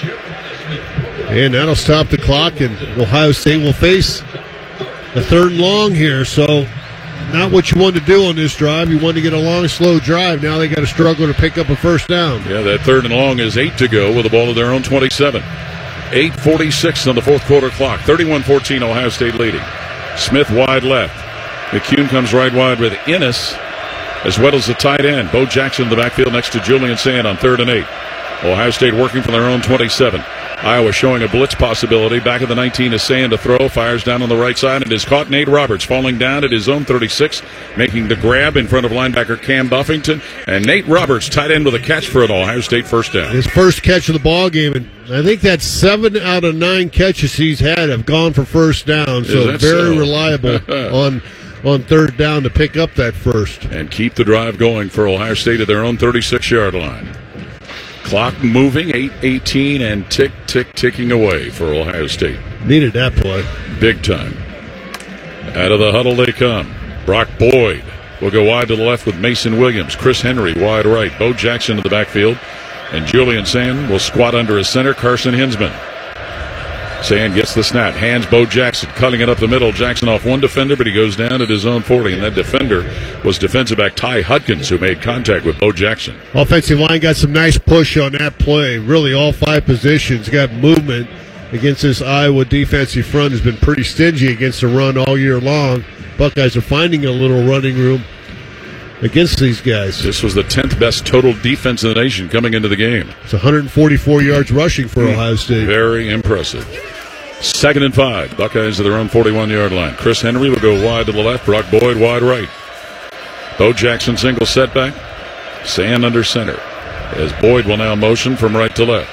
And that'll stop the clock, and Ohio State will face a 3rd and long here. So not what you wanted to do on this drive. You wanted to get a long, slow drive. Now they got to struggle to pick up a first down. Yeah, that 3rd and long is 8 to go with the ball at their own 27. 8:46 on the fourth quarter clock. 31-14, Ohio State leading. Smith wide left. McCune comes right wide with Innes, as well as the tight end. Bo Jackson in the backfield next to Julian Sand on 3rd and 8. Ohio State working from their own 27. Iowa showing a blitz possibility. Back at the 19 is Sand to throw. Fires down on the right side and is caught. Nate Roberts falling down at his own 36, making the grab in front of linebacker Cam Buffington. And Nate Roberts, tight end, with a catch for an Ohio State first down. His first catch of the ball game, and I think that's 7 out of 9 catches he's had have gone for first down. So very reliable on 3rd down to pick up that first. And keep the drive going for Ohio State at their own 36-yard line. Clock moving, 8:18, and ticking away for Ohio State. Needed that play. Big time. Out of the huddle they come. Brock Boyd will go wide to the left with Mason Williams. Chris Henry wide right. Bo Jackson in the backfield. And Julian Sand will squat under his center, Carson Hinsman. Sand gets the snap. Hands Bo Jackson, cutting it up the middle. Jackson off one defender, but he goes down at his own 40. And that defender was defensive back Ty Hudkins, who made contact with Bo Jackson. Offensive line got some nice push on that play. Really, all 5 positions got movement against this Iowa defensive front. Has been pretty stingy against the run all year long. Buckeyes are finding a little running room against these guys. This was the 10th best total defense in the nation coming into the game. It's 144 yards rushing for Ohio State. Very impressive. 2nd and 5. Buckeyes to their own 41-yard line. Chris Henry will go wide to the left. Brock Boyd wide right. Bo Jackson single setback. Sand under center. As Boyd will now motion from right to left.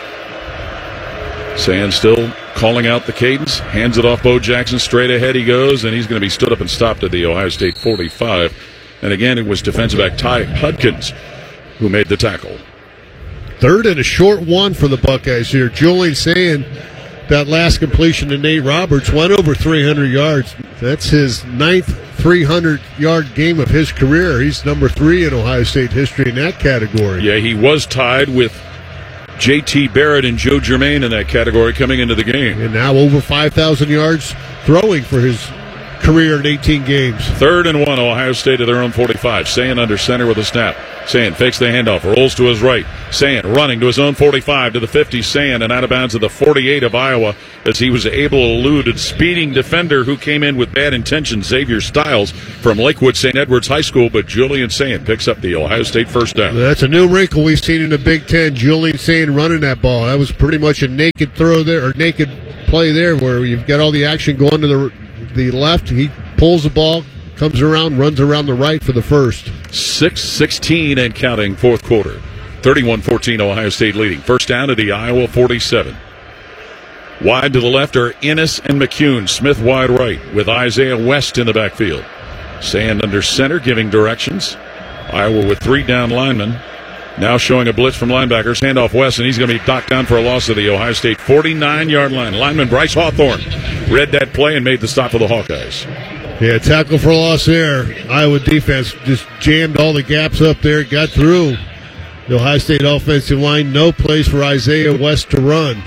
Sand still calling out the cadence. Hands it off Bo Jackson. Straight ahead he goes, and he's going to be stood up and stopped at the Ohio State 45. And again, it was defensive back Ty Hudkins who made the tackle. 3rd and a short one for the Buckeyes here. Julian Sand, that last completion to Nate Roberts, went over 300 yards. That's his 9th 300-yard game of his career. He's number 3 in Ohio State history in that category. Yeah, he was tied with J.T. Barrett and Joe Germain in that category coming into the game. And now over 5,000 yards throwing for his career in 18 games. 3rd and 1, Ohio State at their own 45. Sayin under center with a snap. Sayin fakes the handoff, rolls to his right. Sayin running to his own 45 to the 50. Sayin and out of bounds to the 48 of Iowa as he was able to elude a speeding defender who came in with bad intentions, Xavier Stiles from Lakewood St. Edwards High School, but Julian Sayin picks up the Ohio State first down. That's a new wrinkle we've seen in the Big Ten. Julian Sayin running that ball. That was pretty much a naked throw there, or naked play there, where you've got all the action going to the left. He pulls the ball, comes around, runs around the right for the first. 6:16 and counting, fourth quarter. 31-14, Ohio State leading. First down to the Iowa 47. Wide to the left are Ennis and McCune. Smith wide right with Isaiah West in the backfield. Sand under center giving directions. Iowa with 3 down linemen. Now showing a blitz from linebackers. Handoff West, and he's going to be knocked down for a loss of the Ohio State 49-yard line. Lineman Bryce Hawthorne read that play and made the stop for the Hawkeyes. Yeah, tackle for loss there. Iowa defense just jammed all the gaps up there, got through. The Ohio State offensive line, no place for Isaiah West to run.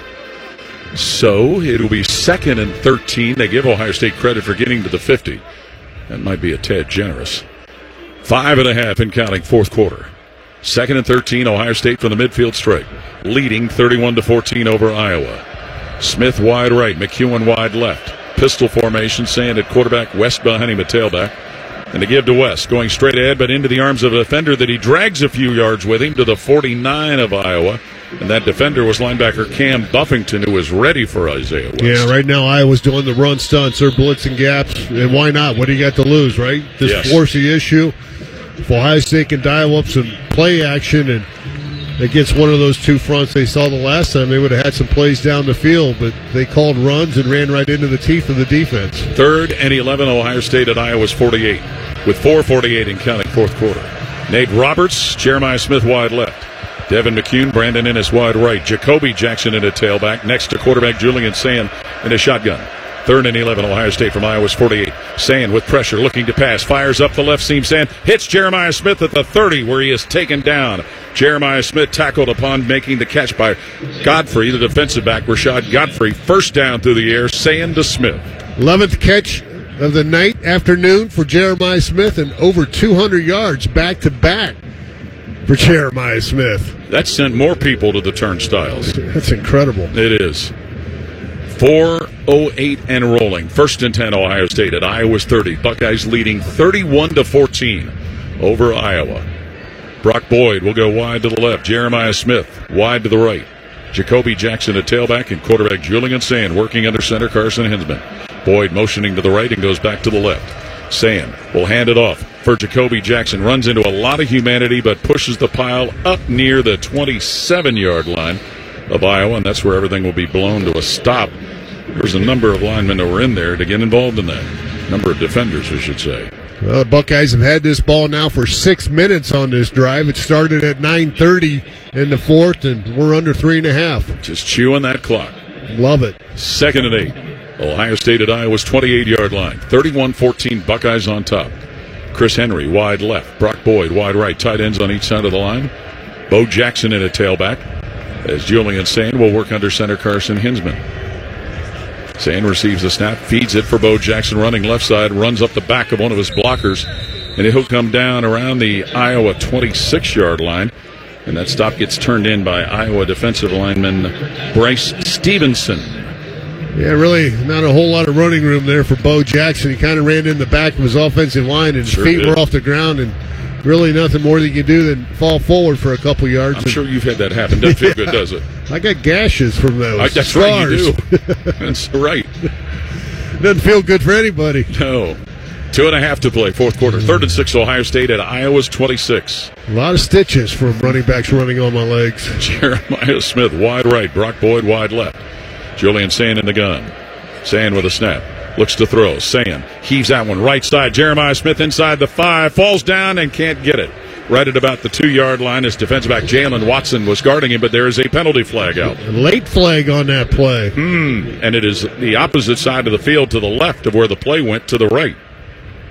So it'll be 2nd and 13. They give Ohio State credit for getting to the 50. That might be a tad generous. 5.5 and counting, fourth quarter. 2nd and 13, Ohio State from the midfield strike, leading 31-14 over Iowa. Smith wide right, McEwen wide left. Pistol formation, Sand at quarterback, West behind him at tailback. And to give to West, going straight ahead, but into the arms of a defender that he drags a few yards with him to the 49 of Iowa. And that defender was linebacker Cam Buffington, who was ready for Isaiah West. Yeah, right now Iowa's doing the run stunts. They're blitzing gaps. And why not? What do you got to lose, right? Just force the issue. If Ohio State can dial up some play action and against one of those two fronts they saw the last time, they would have had some plays down the field, but they called runs and ran right into the teeth of the defense. 3rd and 11, Ohio State at Iowa's 48, with 4:48 in counting, fourth quarter. Nate Roberts, Jeremiah Smith wide left. Devin McCune, Brandon Ennis wide right. Jacoby Jackson in a tailback, next to quarterback Julian Sand in a shotgun. 3rd and 11, Ohio State from Iowa's 48. Sand with pressure, looking to pass, fires up the left seam. Sand hits Jeremiah Smith at the 30, where he is taken down. Jeremiah Smith tackled upon making the catch by Godfrey, the defensive back, Rashad Godfrey. First down through the air, Sand to Smith. 11th catch of the night, afternoon for Jeremiah Smith, and over 200 yards back-to-back for Jeremiah Smith. That sent more people to the turnstiles. That's incredible. It is. 4:08 and rolling. 1st and 10, Ohio State at Iowa's 30. Buckeyes leading 31-14 over Iowa. Brock Boyd will go wide to the left. Jeremiah Smith wide to the right. Jacoby Jackson at tailback, and quarterback Julian Sand working under center, Carson Hinsman. Boyd motioning to the right and goes back to the left. Sand will hand it off for Jacoby Jackson. Runs into a lot of humanity, but pushes the pile up near the 27-yard line of Iowa, and that's where everything will be blown to a stop. There's a number of linemen that were in there to get involved in that. Number of defenders, we should say. Well, the Buckeyes have had this ball now for 6 minutes on this drive. It started at 9:30 in the fourth, and we're under 3.5. Just chewing that clock. Love it. 2nd and 8. Ohio State at Iowa's 28-yard line. 31-14, Buckeyes on top. Chris Henry wide left. Brock Boyd wide right. Tight ends on each side of the line. Bo Jackson in a tailback, as Julian Sand will work under center, Carson Hinsman. Sand receives the snap, feeds it for Bo Jackson, running left side, runs up the back of one of his blockers, and he'll come down around the Iowa 26-yard line, and that stop gets turned in by Iowa defensive lineman Bryce Stevenson. Yeah, really not a whole lot of running room there for Bo Jackson. He kind of ran in the back of his offensive line, and his feet were off the ground, and really nothing more that you can do than fall forward for a couple yards. I'm sure you've had that happen. Doesn't feel good, does it? I got gashes from those. That's right, you do. That's right. Doesn't feel good for anybody. No. 2.5 to play, fourth quarter. 3rd and 6, Ohio State at Iowa's 26. A lot of stitches from running backs running on my legs. Jeremiah Smith wide right. Brock Boyd wide left. Julian Sand in the gun. Sand with a snap. Looks to throw. Sand heaves that one right side. Jeremiah Smith inside the 5. Falls down and can't get it. Right at about the 2-yard line. His defensive back Jalen Watson was guarding him, but there is a penalty flag out. A late flag on that play. And it is the opposite side of the field to the left of where the play went to the right.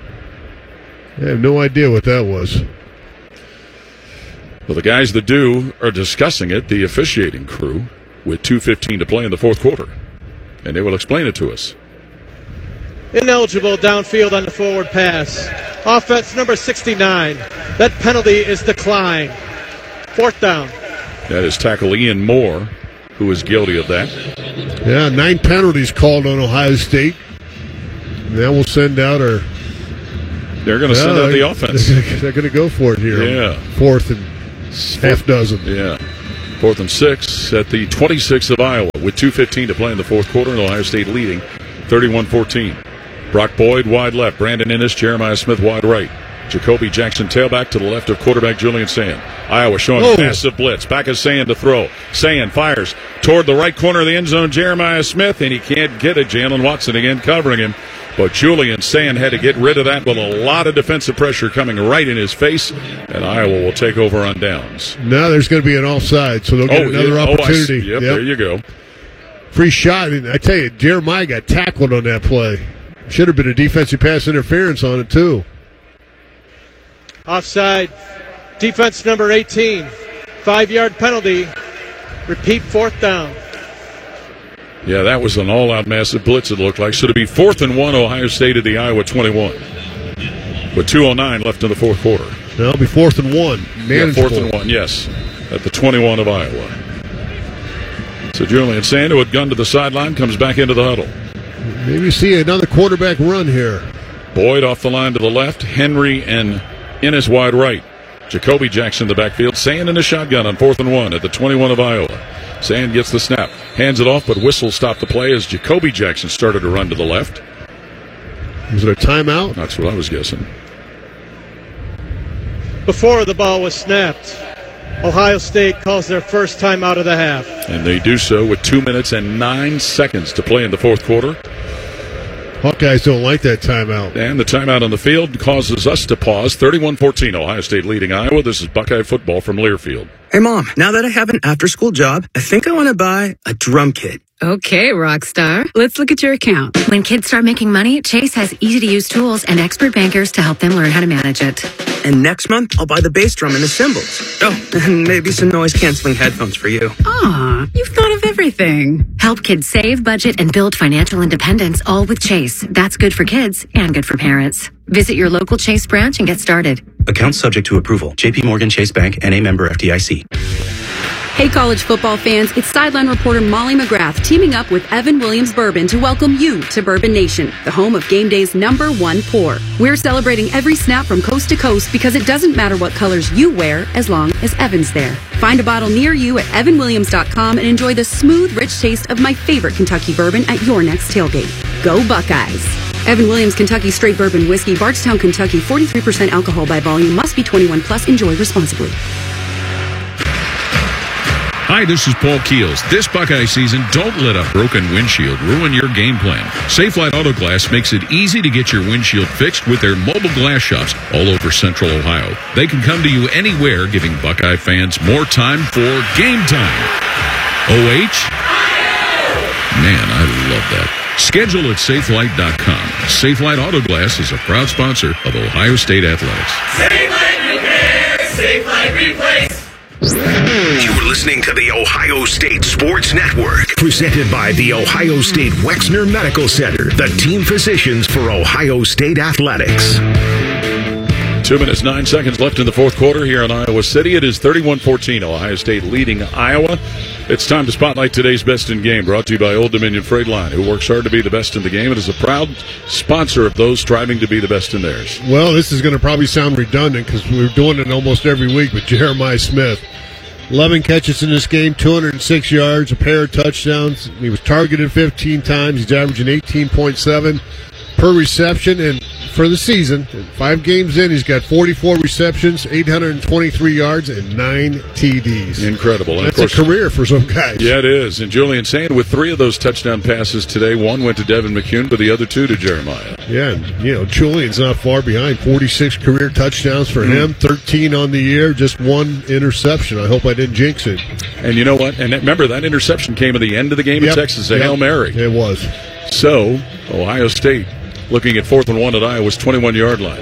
I have no idea what that was. Well, the guys that do are discussing it, the officiating crew, with 2:15 to play in the fourth quarter. And they will explain it to us. Ineligible downfield on the forward pass. Offense number 69. That penalty is declined. Fourth down. That is tackle Ian Moore, who is guilty of that. Yeah, 9 penalties called on Ohio State. Now we'll send out our... They're going to send out the offense. They're going to go for it here. Yeah. Fourth and half dozen. Yeah. 4th and 6 at the 26 of Iowa with 2:15 to play in the fourth quarter, and Ohio State leading 31-14. Brock Boyd wide left, Brandon Innes, Jeremiah Smith wide right. Jacoby Jackson tailback to the left of quarterback Julian Sand. Iowa showing a massive blitz. Back is Sand to throw. Sand fires toward the right corner of the end zone. Jeremiah Smith, and he can't get it. Jalen Watson again covering him. But Julian Sand had to get rid of that with a lot of defensive pressure coming right in his face, and Iowa will take over on downs. Now there's going to be an offside, so they'll get another opportunity. Yep, there you go. Free shot. And I tell you, Jeremiah got tackled on that play. Should have been a defensive pass interference on it, too. Offside. Defense number 18. 5-yard penalty. Repeat, fourth down. Yeah, that was an all-out massive blitz, it looked like. So to be 4th and 1, Ohio State at the Iowa 21. With 2:09 left in the fourth quarter. That'll be 4th and 1. Manageable. Yeah, 4th and 1, yes. At the 21 of Iowa. So Julian Sand, who had gone to the sideline, comes back into the huddle. Maybe see another quarterback run here. Boyd off the line to the left. Henry and Innes wide right. Jacoby Jackson in the backfield. Sand in the shotgun on 4th and 1 at the 21 of Iowa. Sand gets the snap. Hands it off, but whistle stopped the play as Jacoby Jackson started to run to the left. Was it a timeout? That's what I was guessing. Before the ball was snapped, Ohio State calls their first timeout of the half. And they do so with 2 minutes and 9 seconds to play in the fourth quarter. Hawkeyes don't like that timeout. And the timeout on the field causes us to pause. 31-14, Ohio State leading Iowa. This is Buckeye football from Learfield. Hey, Mom, now that I have an after-school job, I think I want to buy a drum kit. Okay, Rockstar. Let's look at your account. When kids start making money, Chase has easy-to-use tools and expert bankers to help them learn how to manage it. And next month, I'll buy the bass drum and the cymbals. Oh, and maybe some noise-canceling headphones for you. Aw, you've thought of everything. Help kids save, budget, and build financial independence, all with Chase. That's good for kids and good for parents. Visit your local Chase branch and get started. Account subject to approval. J.P. Morgan Chase Bank, N.A. member FDIC. Hey, college football fans, it's sideline reporter Molly McGrath teaming up with Evan Williams Bourbon to welcome you to Bourbon Nation, the home of game day's #1 pour. We're celebrating every snap from coast to coast because it doesn't matter what colors you wear as long as Evan's there. Find a bottle near you at evanwilliams.com and enjoy the smooth, rich taste of my favorite Kentucky bourbon at your next tailgate. Go Buckeyes! Evan Williams Kentucky Straight Bourbon Whiskey, Bardstown, Kentucky, 43% alcohol by volume, must be 21 plus, enjoy responsibly. Hi, this is Paul Keels. This Buckeye season, don't let a broken windshield ruin your game plan. Safelite Auto Glass makes it easy to get your windshield fixed with their mobile glass shops all over Central Ohio. They can come to you anywhere, giving Buckeye fans more time for game time. OH? Man, I love that. Schedule at Safelite.com. Safelite Auto Glass is a proud sponsor of Ohio State Athletics. Safelite Repair, Safelite Replace. You're listening to the Ohio State Sports Network, presented by the Ohio State Wexner Medical Center, the team physicians for Ohio State Athletics. 2 minutes, 9 seconds left in the fourth quarter here in Iowa City. It is 31-14, Ohio State leading Iowa. It's time to spotlight today's Best in Game, brought to you by Old Dominion Freight Line, who works hard to be the best in the game and is a proud sponsor of those striving to be the best in theirs. Well, this is going to probably sound redundant because we're doing it almost every week with Jeremiah Smith. 11 catches in this game, 206 yards, a pair of touchdowns. He was targeted 15 times. He's averaging 18.7 per reception. And for the season, 5 games in, he's got 44 receptions, 823 yards, and 9 TDs. Incredible. And that's a career for some guys. Yeah, it is. And Julian Sand with 3 of those touchdown passes today. 1 went to Devin McCune, but the other 2 to Jeremiah. Yeah, and, Julian's not far behind. 46 career touchdowns for him, 13 on the year, just 1 interception. I hope I didn't jinx it. And you know what? And remember, that interception came at the end of the game in Texas, a Hail Mary. It was. So, Ohio State looking at 4th and 1 at Iowa's 21-yard line.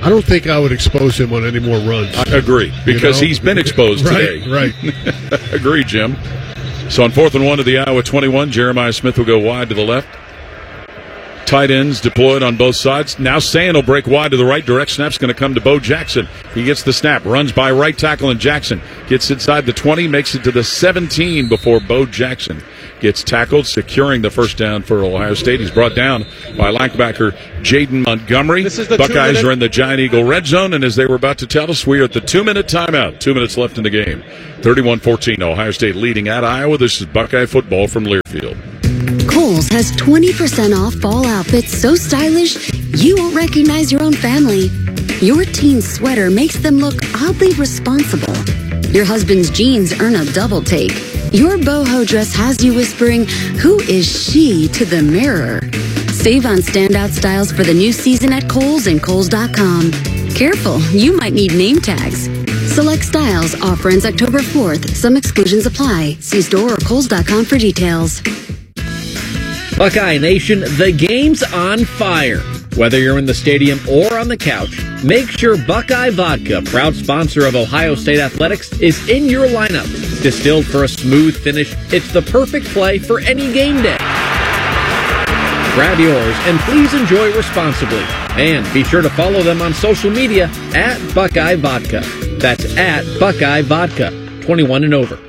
I don't think I would expose him on any more runs. I agree, because he's been exposed today. Right. Agree, Jim. So on 4th and 1 to the Iowa 21, Jeremiah Smith will go wide to the left. Tight ends deployed on both sides. Now Sand will break wide to the right. Direct snap's going to come to Bo Jackson. He gets the snap, runs by right tackle, and Jackson gets inside the 20, makes it to the 17 before Bo Jackson gets tackled, securing the first down for Ohio State. He's brought down by linebacker Jaden Montgomery. Buckeyes are in the Giant Eagle red zone, and as they were about to tell us, we are at the 2-minute timeout. 2 minutes left in the game. 31-14, Ohio State leading at Iowa. This is Buckeye football from Learfield. Kohl's has 20% off fall outfits so stylish you won't recognize your own family. Your teen's sweater makes them look oddly responsible. Your husband's jeans earn a double take. Your boho dress has you whispering, "Who is she?" to the mirror. Save on standout styles for the new season at Kohl's and Kohls.com. Careful, you might need name tags. Select styles. Offer ends October 4th. Some exclusions apply. See store or Kohls.com for details. Buckeye Nation, the game's on fire. Whether you're in the stadium or on the couch, make sure Buckeye Vodka, proud sponsor of Ohio State Athletics, is in your lineup. Distilled for a smooth finish, it's the perfect play for any game day. Grab yours and please enjoy responsibly. And be sure to follow them on social media at Buckeye Vodka. That's at Buckeye Vodka, 21 and over.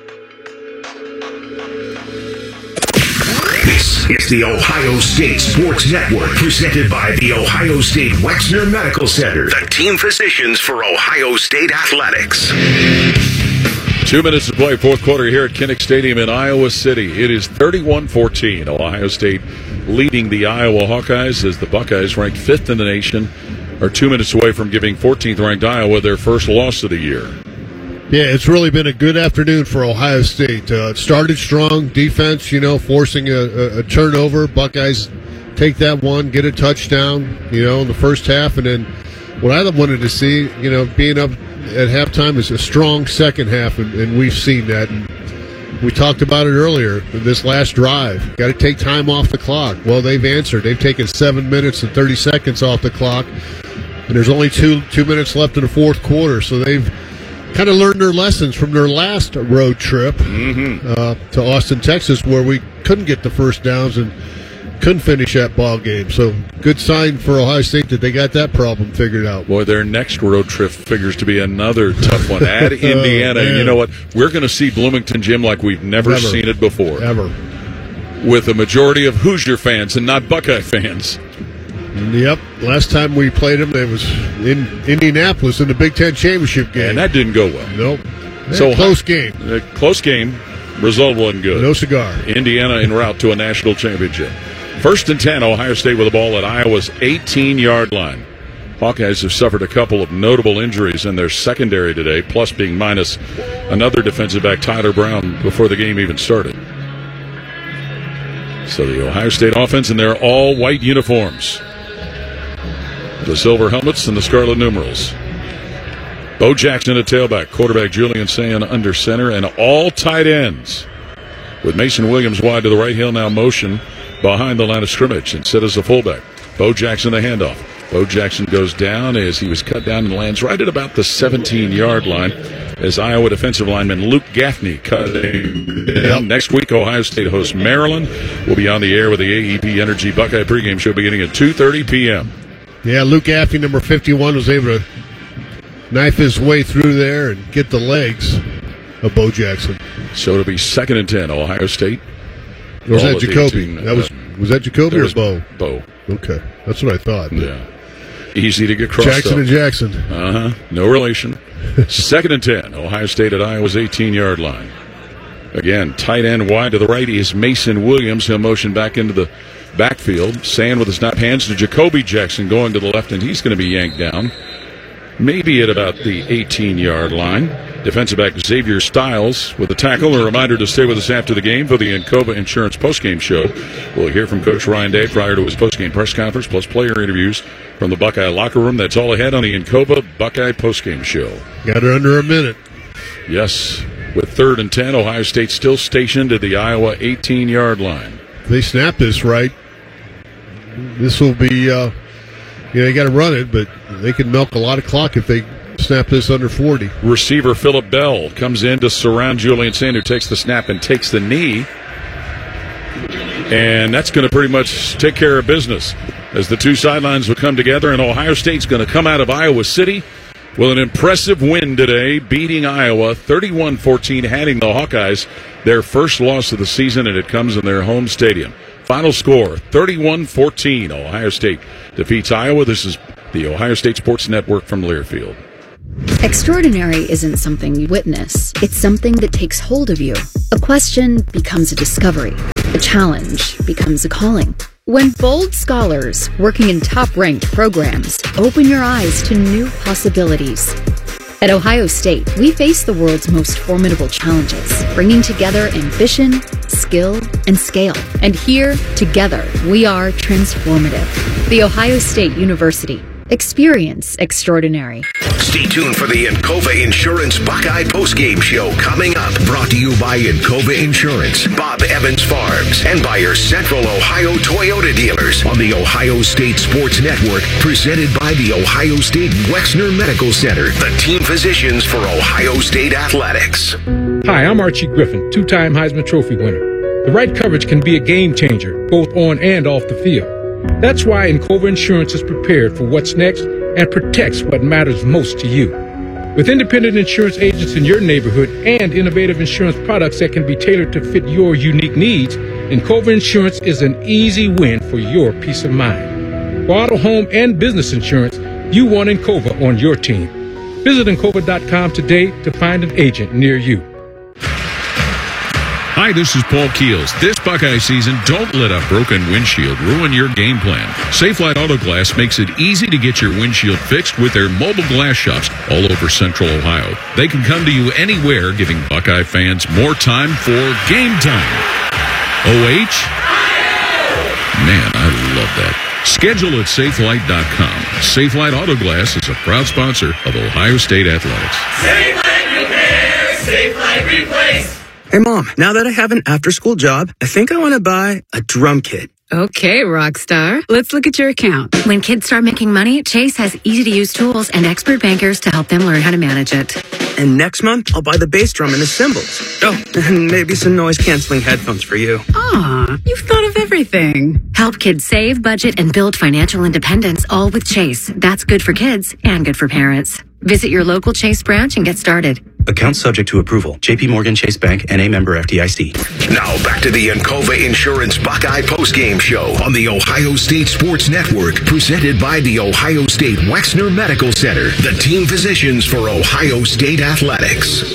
This is the Ohio State Sports Network, presented by the Ohio State Wexner Medical Center, the team physicians for Ohio State Athletics. 2 minutes to play, fourth quarter here at Kinnick Stadium in Iowa City. It is 31-14. Ohio State leading the Iowa Hawkeyes as the Buckeyes, ranked 5th in the nation, are 2 minutes away from giving 14th-ranked Iowa their first loss of the year. Yeah, it's really been a good afternoon for Ohio State. It started strong, defense, forcing a turnover. Buckeyes take that one, get a touchdown, in the first half. And then what I wanted to see, being up at halftime is a strong second half, and we've seen that. And we talked about it earlier, this last drive. Got to take time off the clock. Well, they've answered. They've taken 7 minutes and 30 seconds off the clock, and there's only two minutes left in the fourth quarter, so they've kind of learned their lessons from their last road trip to Austin, Texas, where we couldn't get the first downs and couldn't finish that ball game. So good sign for Ohio State that they got that problem figured out. Boy, their next road trip figures to be another tough one at Indiana. And you know what? We're going to see Bloomington, Jim, like we've never seen it before. Ever. With a majority of Hoosier fans and not Buckeye fans. Yep. Last time we played them, it was in Indianapolis in the Big Ten Championship game. And that didn't go well. Nope. So close game. Close game. Result wasn't good. No cigar. Indiana en route to a national championship. 1st and 10, Ohio State with the ball at Iowa's 18-yard line. Hawkeyes have suffered a couple of notable injuries in their secondary today, plus being minus another defensive back, Tyler Brown, before the game even started. So the Ohio State offense in their all-white uniforms. The silver helmets and the scarlet numerals. Bo Jackson at tailback, quarterback Julian Sand under center, and all tight ends. With Mason Williams wide to the right, he'll now motion behind the line of scrimmage and sit as a fullback. Bo Jackson the handoff. Bo Jackson goes down as he was cut down and lands right at about the 17-yard line as Iowa defensive lineman Luke Gaffney cut him down. Next week, Ohio State hosts Maryland. We'll be on the air with the AEP Energy Buckeye pregame show beginning at 2:30 p.m. Yeah, Luke Gaffney, number 51, was able to knife his way through there and get the legs of Bo Jackson. So it'll be 2nd and 10, Ohio State. Or was that Jacoby? Was that Jacoby or Bo? Bo. Okay, that's what I thought. Yeah. Easy to get crossed Jackson up. and Jackson. No relation. 2nd and 10, Ohio State at Iowa's 18-yard line. Again, tight end wide to the right is Mason Williams. He'll motion back into the backfield. Sand with the snap, hands to Jacoby Jackson going to the left, and he's going to be yanked down. Maybe at about the 18-yard line. Defensive back Xavier Stiles with a tackle. A reminder to stay with us after the game for the Encova Insurance postgame show. We'll hear from Coach Ryan Day prior to his postgame press conference, plus player interviews from the Buckeye locker room. That's all ahead on the Encova Buckeye postgame show. Got her under a minute. Yes. With 3rd and 10, Ohio State still stationed at the Iowa 18-yard line. They snapped this right. This will be they got to run it, but they can milk a lot of clock if they snap this under 40. Receiver Phillip Bell comes in to surround Julian Saint, who takes the snap and takes the knee. And that's going to pretty much take care of business as the two sidelines will come together, and Ohio State's going to come out of Iowa City with an impressive win today, beating Iowa 31-14, handing the Hawkeyes their first loss of the season, and it comes in their home stadium. Final score, 31-14. Ohio State defeats Iowa. This is the Ohio State Sports Network from Learfield. Extraordinary isn't something you witness. It's something that takes hold of you. A question becomes a discovery. A challenge becomes a calling. When bold scholars working in top-ranked programs open your eyes to new possibilities. At Ohio State, we face the world's most formidable challenges, bringing together ambition, skill, and scale. And here, together, we are transformative. The Ohio State University. Experience extraordinary. Stay tuned for the Encova Insurance Buckeye postgame show coming up. Brought to you by Encova Insurance, Bob Evans Farms, and by your Central Ohio Toyota dealers on the Ohio State Sports Network, presented by the Ohio State Wexner Medical Center, the team physicians for Ohio State Athletics. Hi, I'm Archie Griffin, two-time Heisman Trophy winner. The right coverage can be a game changer, both on and off the field. That's why Encova Insurance is prepared for what's next and protects what matters most to you. With independent insurance agents in your neighborhood and innovative insurance products that can be tailored to fit your unique needs, Encova Insurance is an easy win for your peace of mind. For auto, home, and business insurance, you want Encova on your team. Visit Encova.com today to find an agent near you. Hi, this is Paul Keels. This Buckeye season, don't let a broken windshield ruin your game plan. Safelite Auto Glass makes it easy to get your windshield fixed with their mobile glass shops all over Central Ohio. They can come to you anywhere, giving Buckeye fans more time for game time. OH? Man, I love that. Schedule at Safelite.com. Safelite Auto Glass is a proud sponsor of Ohio State Athletics. Safelite Repair, Safelite Replace. Hey, Mom, now that I have an after-school job, I think I want to buy a drum kit. Okay, Rockstar. Let's look at your account. When kids start making money, Chase has easy-to-use tools and expert bankers to help them learn how to manage it. And next month, I'll buy the bass drum and the cymbals. Oh, and maybe some noise-canceling headphones for you. Aw, you've thought of everything. Help kids save, budget, and build financial independence, all with Chase. That's good for kids and good for parents. Visit your local Chase branch and get started. Account subject to approval. JP Morgan Chase Bank, N.A. member FDIC. Now back to the Encova Insurance Buckeye postgame show on the Ohio State Sports Network, presented by the Ohio State Wexner Medical Center, the team physicians for Ohio State Athletics.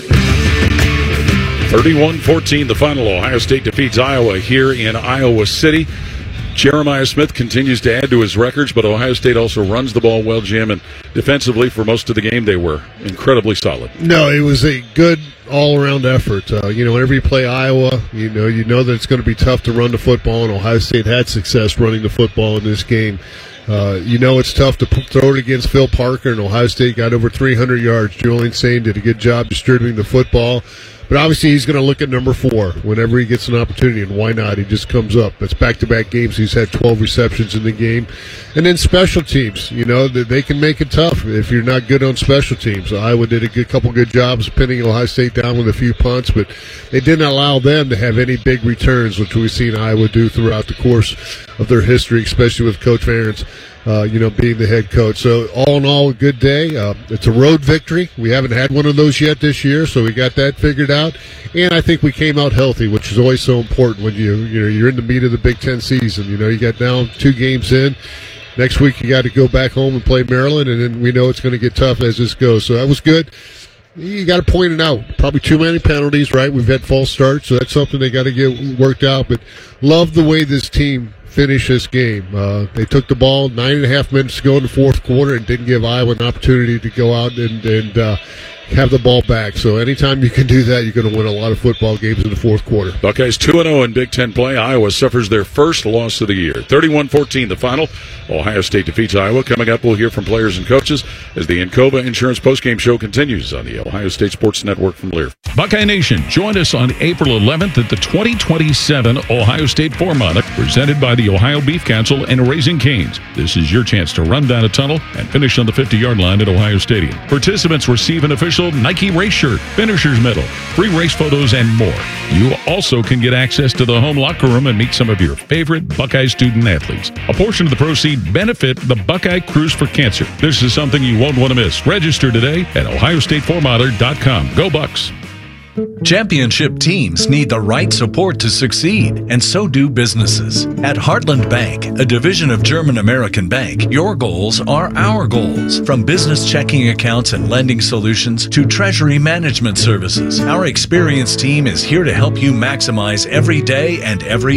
31-14, the final. Ohio State defeats Iowa here in Iowa City. Jeremiah Smith continues to add to his records, but Ohio State also runs the ball well, Jim, and defensively for most of the game they were incredibly solid. No, it was a good all-around effort. Whenever you play Iowa, you know that it's going to be tough to run the football, and Ohio State had success running the football in this game. It's tough to throw it against Phil Parker, and Ohio State got over 300 yards. Julian Saint did a good job distributing the football. But obviously he's going to look at number 4 whenever he gets an opportunity, and why not? He just comes up. It's back-to-back games. He's had 12 receptions in the game. And then special teams, they can make it tough if you're not good on special teams. Iowa did a couple good jobs pinning Ohio State down with a few punts, but they didn't allow them to have any big returns, which we've seen Iowa do throughout the course of their history, especially with Coach Ferentz. Being the head coach. So all in all, a good day. It's a road victory. We haven't had one of those yet this year, so we got that figured out. And I think we came out healthy, which is always so important when you're in the meat of the Big Ten season. You got down 2 games in. Next week you got to go back home and play Maryland, and then we know it's going to get tough as this goes. So that was good. You got to point it out. Probably too many penalties, right? We've had false starts, so that's something they got to get worked out. But love the way this team finish this game. They took the ball 9.5 minutes to go in the fourth quarter and didn't give Iowa an opportunity to go out and have the ball back. So anytime you can do that, you're going to win a lot of football games in the fourth quarter. Buckeyes 2-0 in Big Ten play. Iowa suffers their first loss of the year. 31-14 the final. Ohio State defeats Iowa. Coming up, we'll hear from players and coaches as the Encova Insurance postgame show continues on the Ohio State Sports Network from Lear. Buckeye Nation, join us on April 11th at the 2027 Ohio State Four-Mile, presented by the Ohio Beef Council and Raising Cane's. This is your chance to run down a tunnel and finish on the 50-yard line at Ohio Stadium. Participants receive an official Nike race shirt, finisher's medal, free race photos, and more. You also can get access to the home locker room and meet some of your favorite Buckeye student athletes. A portion of the proceeds benefit the Buckeye Cruise for Cancer. This is something you won't want to miss. Register today at ohiostateformiler.com. Go Bucks! Championship teams need the right support to succeed, and so do businesses. At Heartland Bank, a division of German American Bank, your goals are our goals. From business checking accounts and lending solutions to treasury management services, our experienced team is here to help you maximize every day and every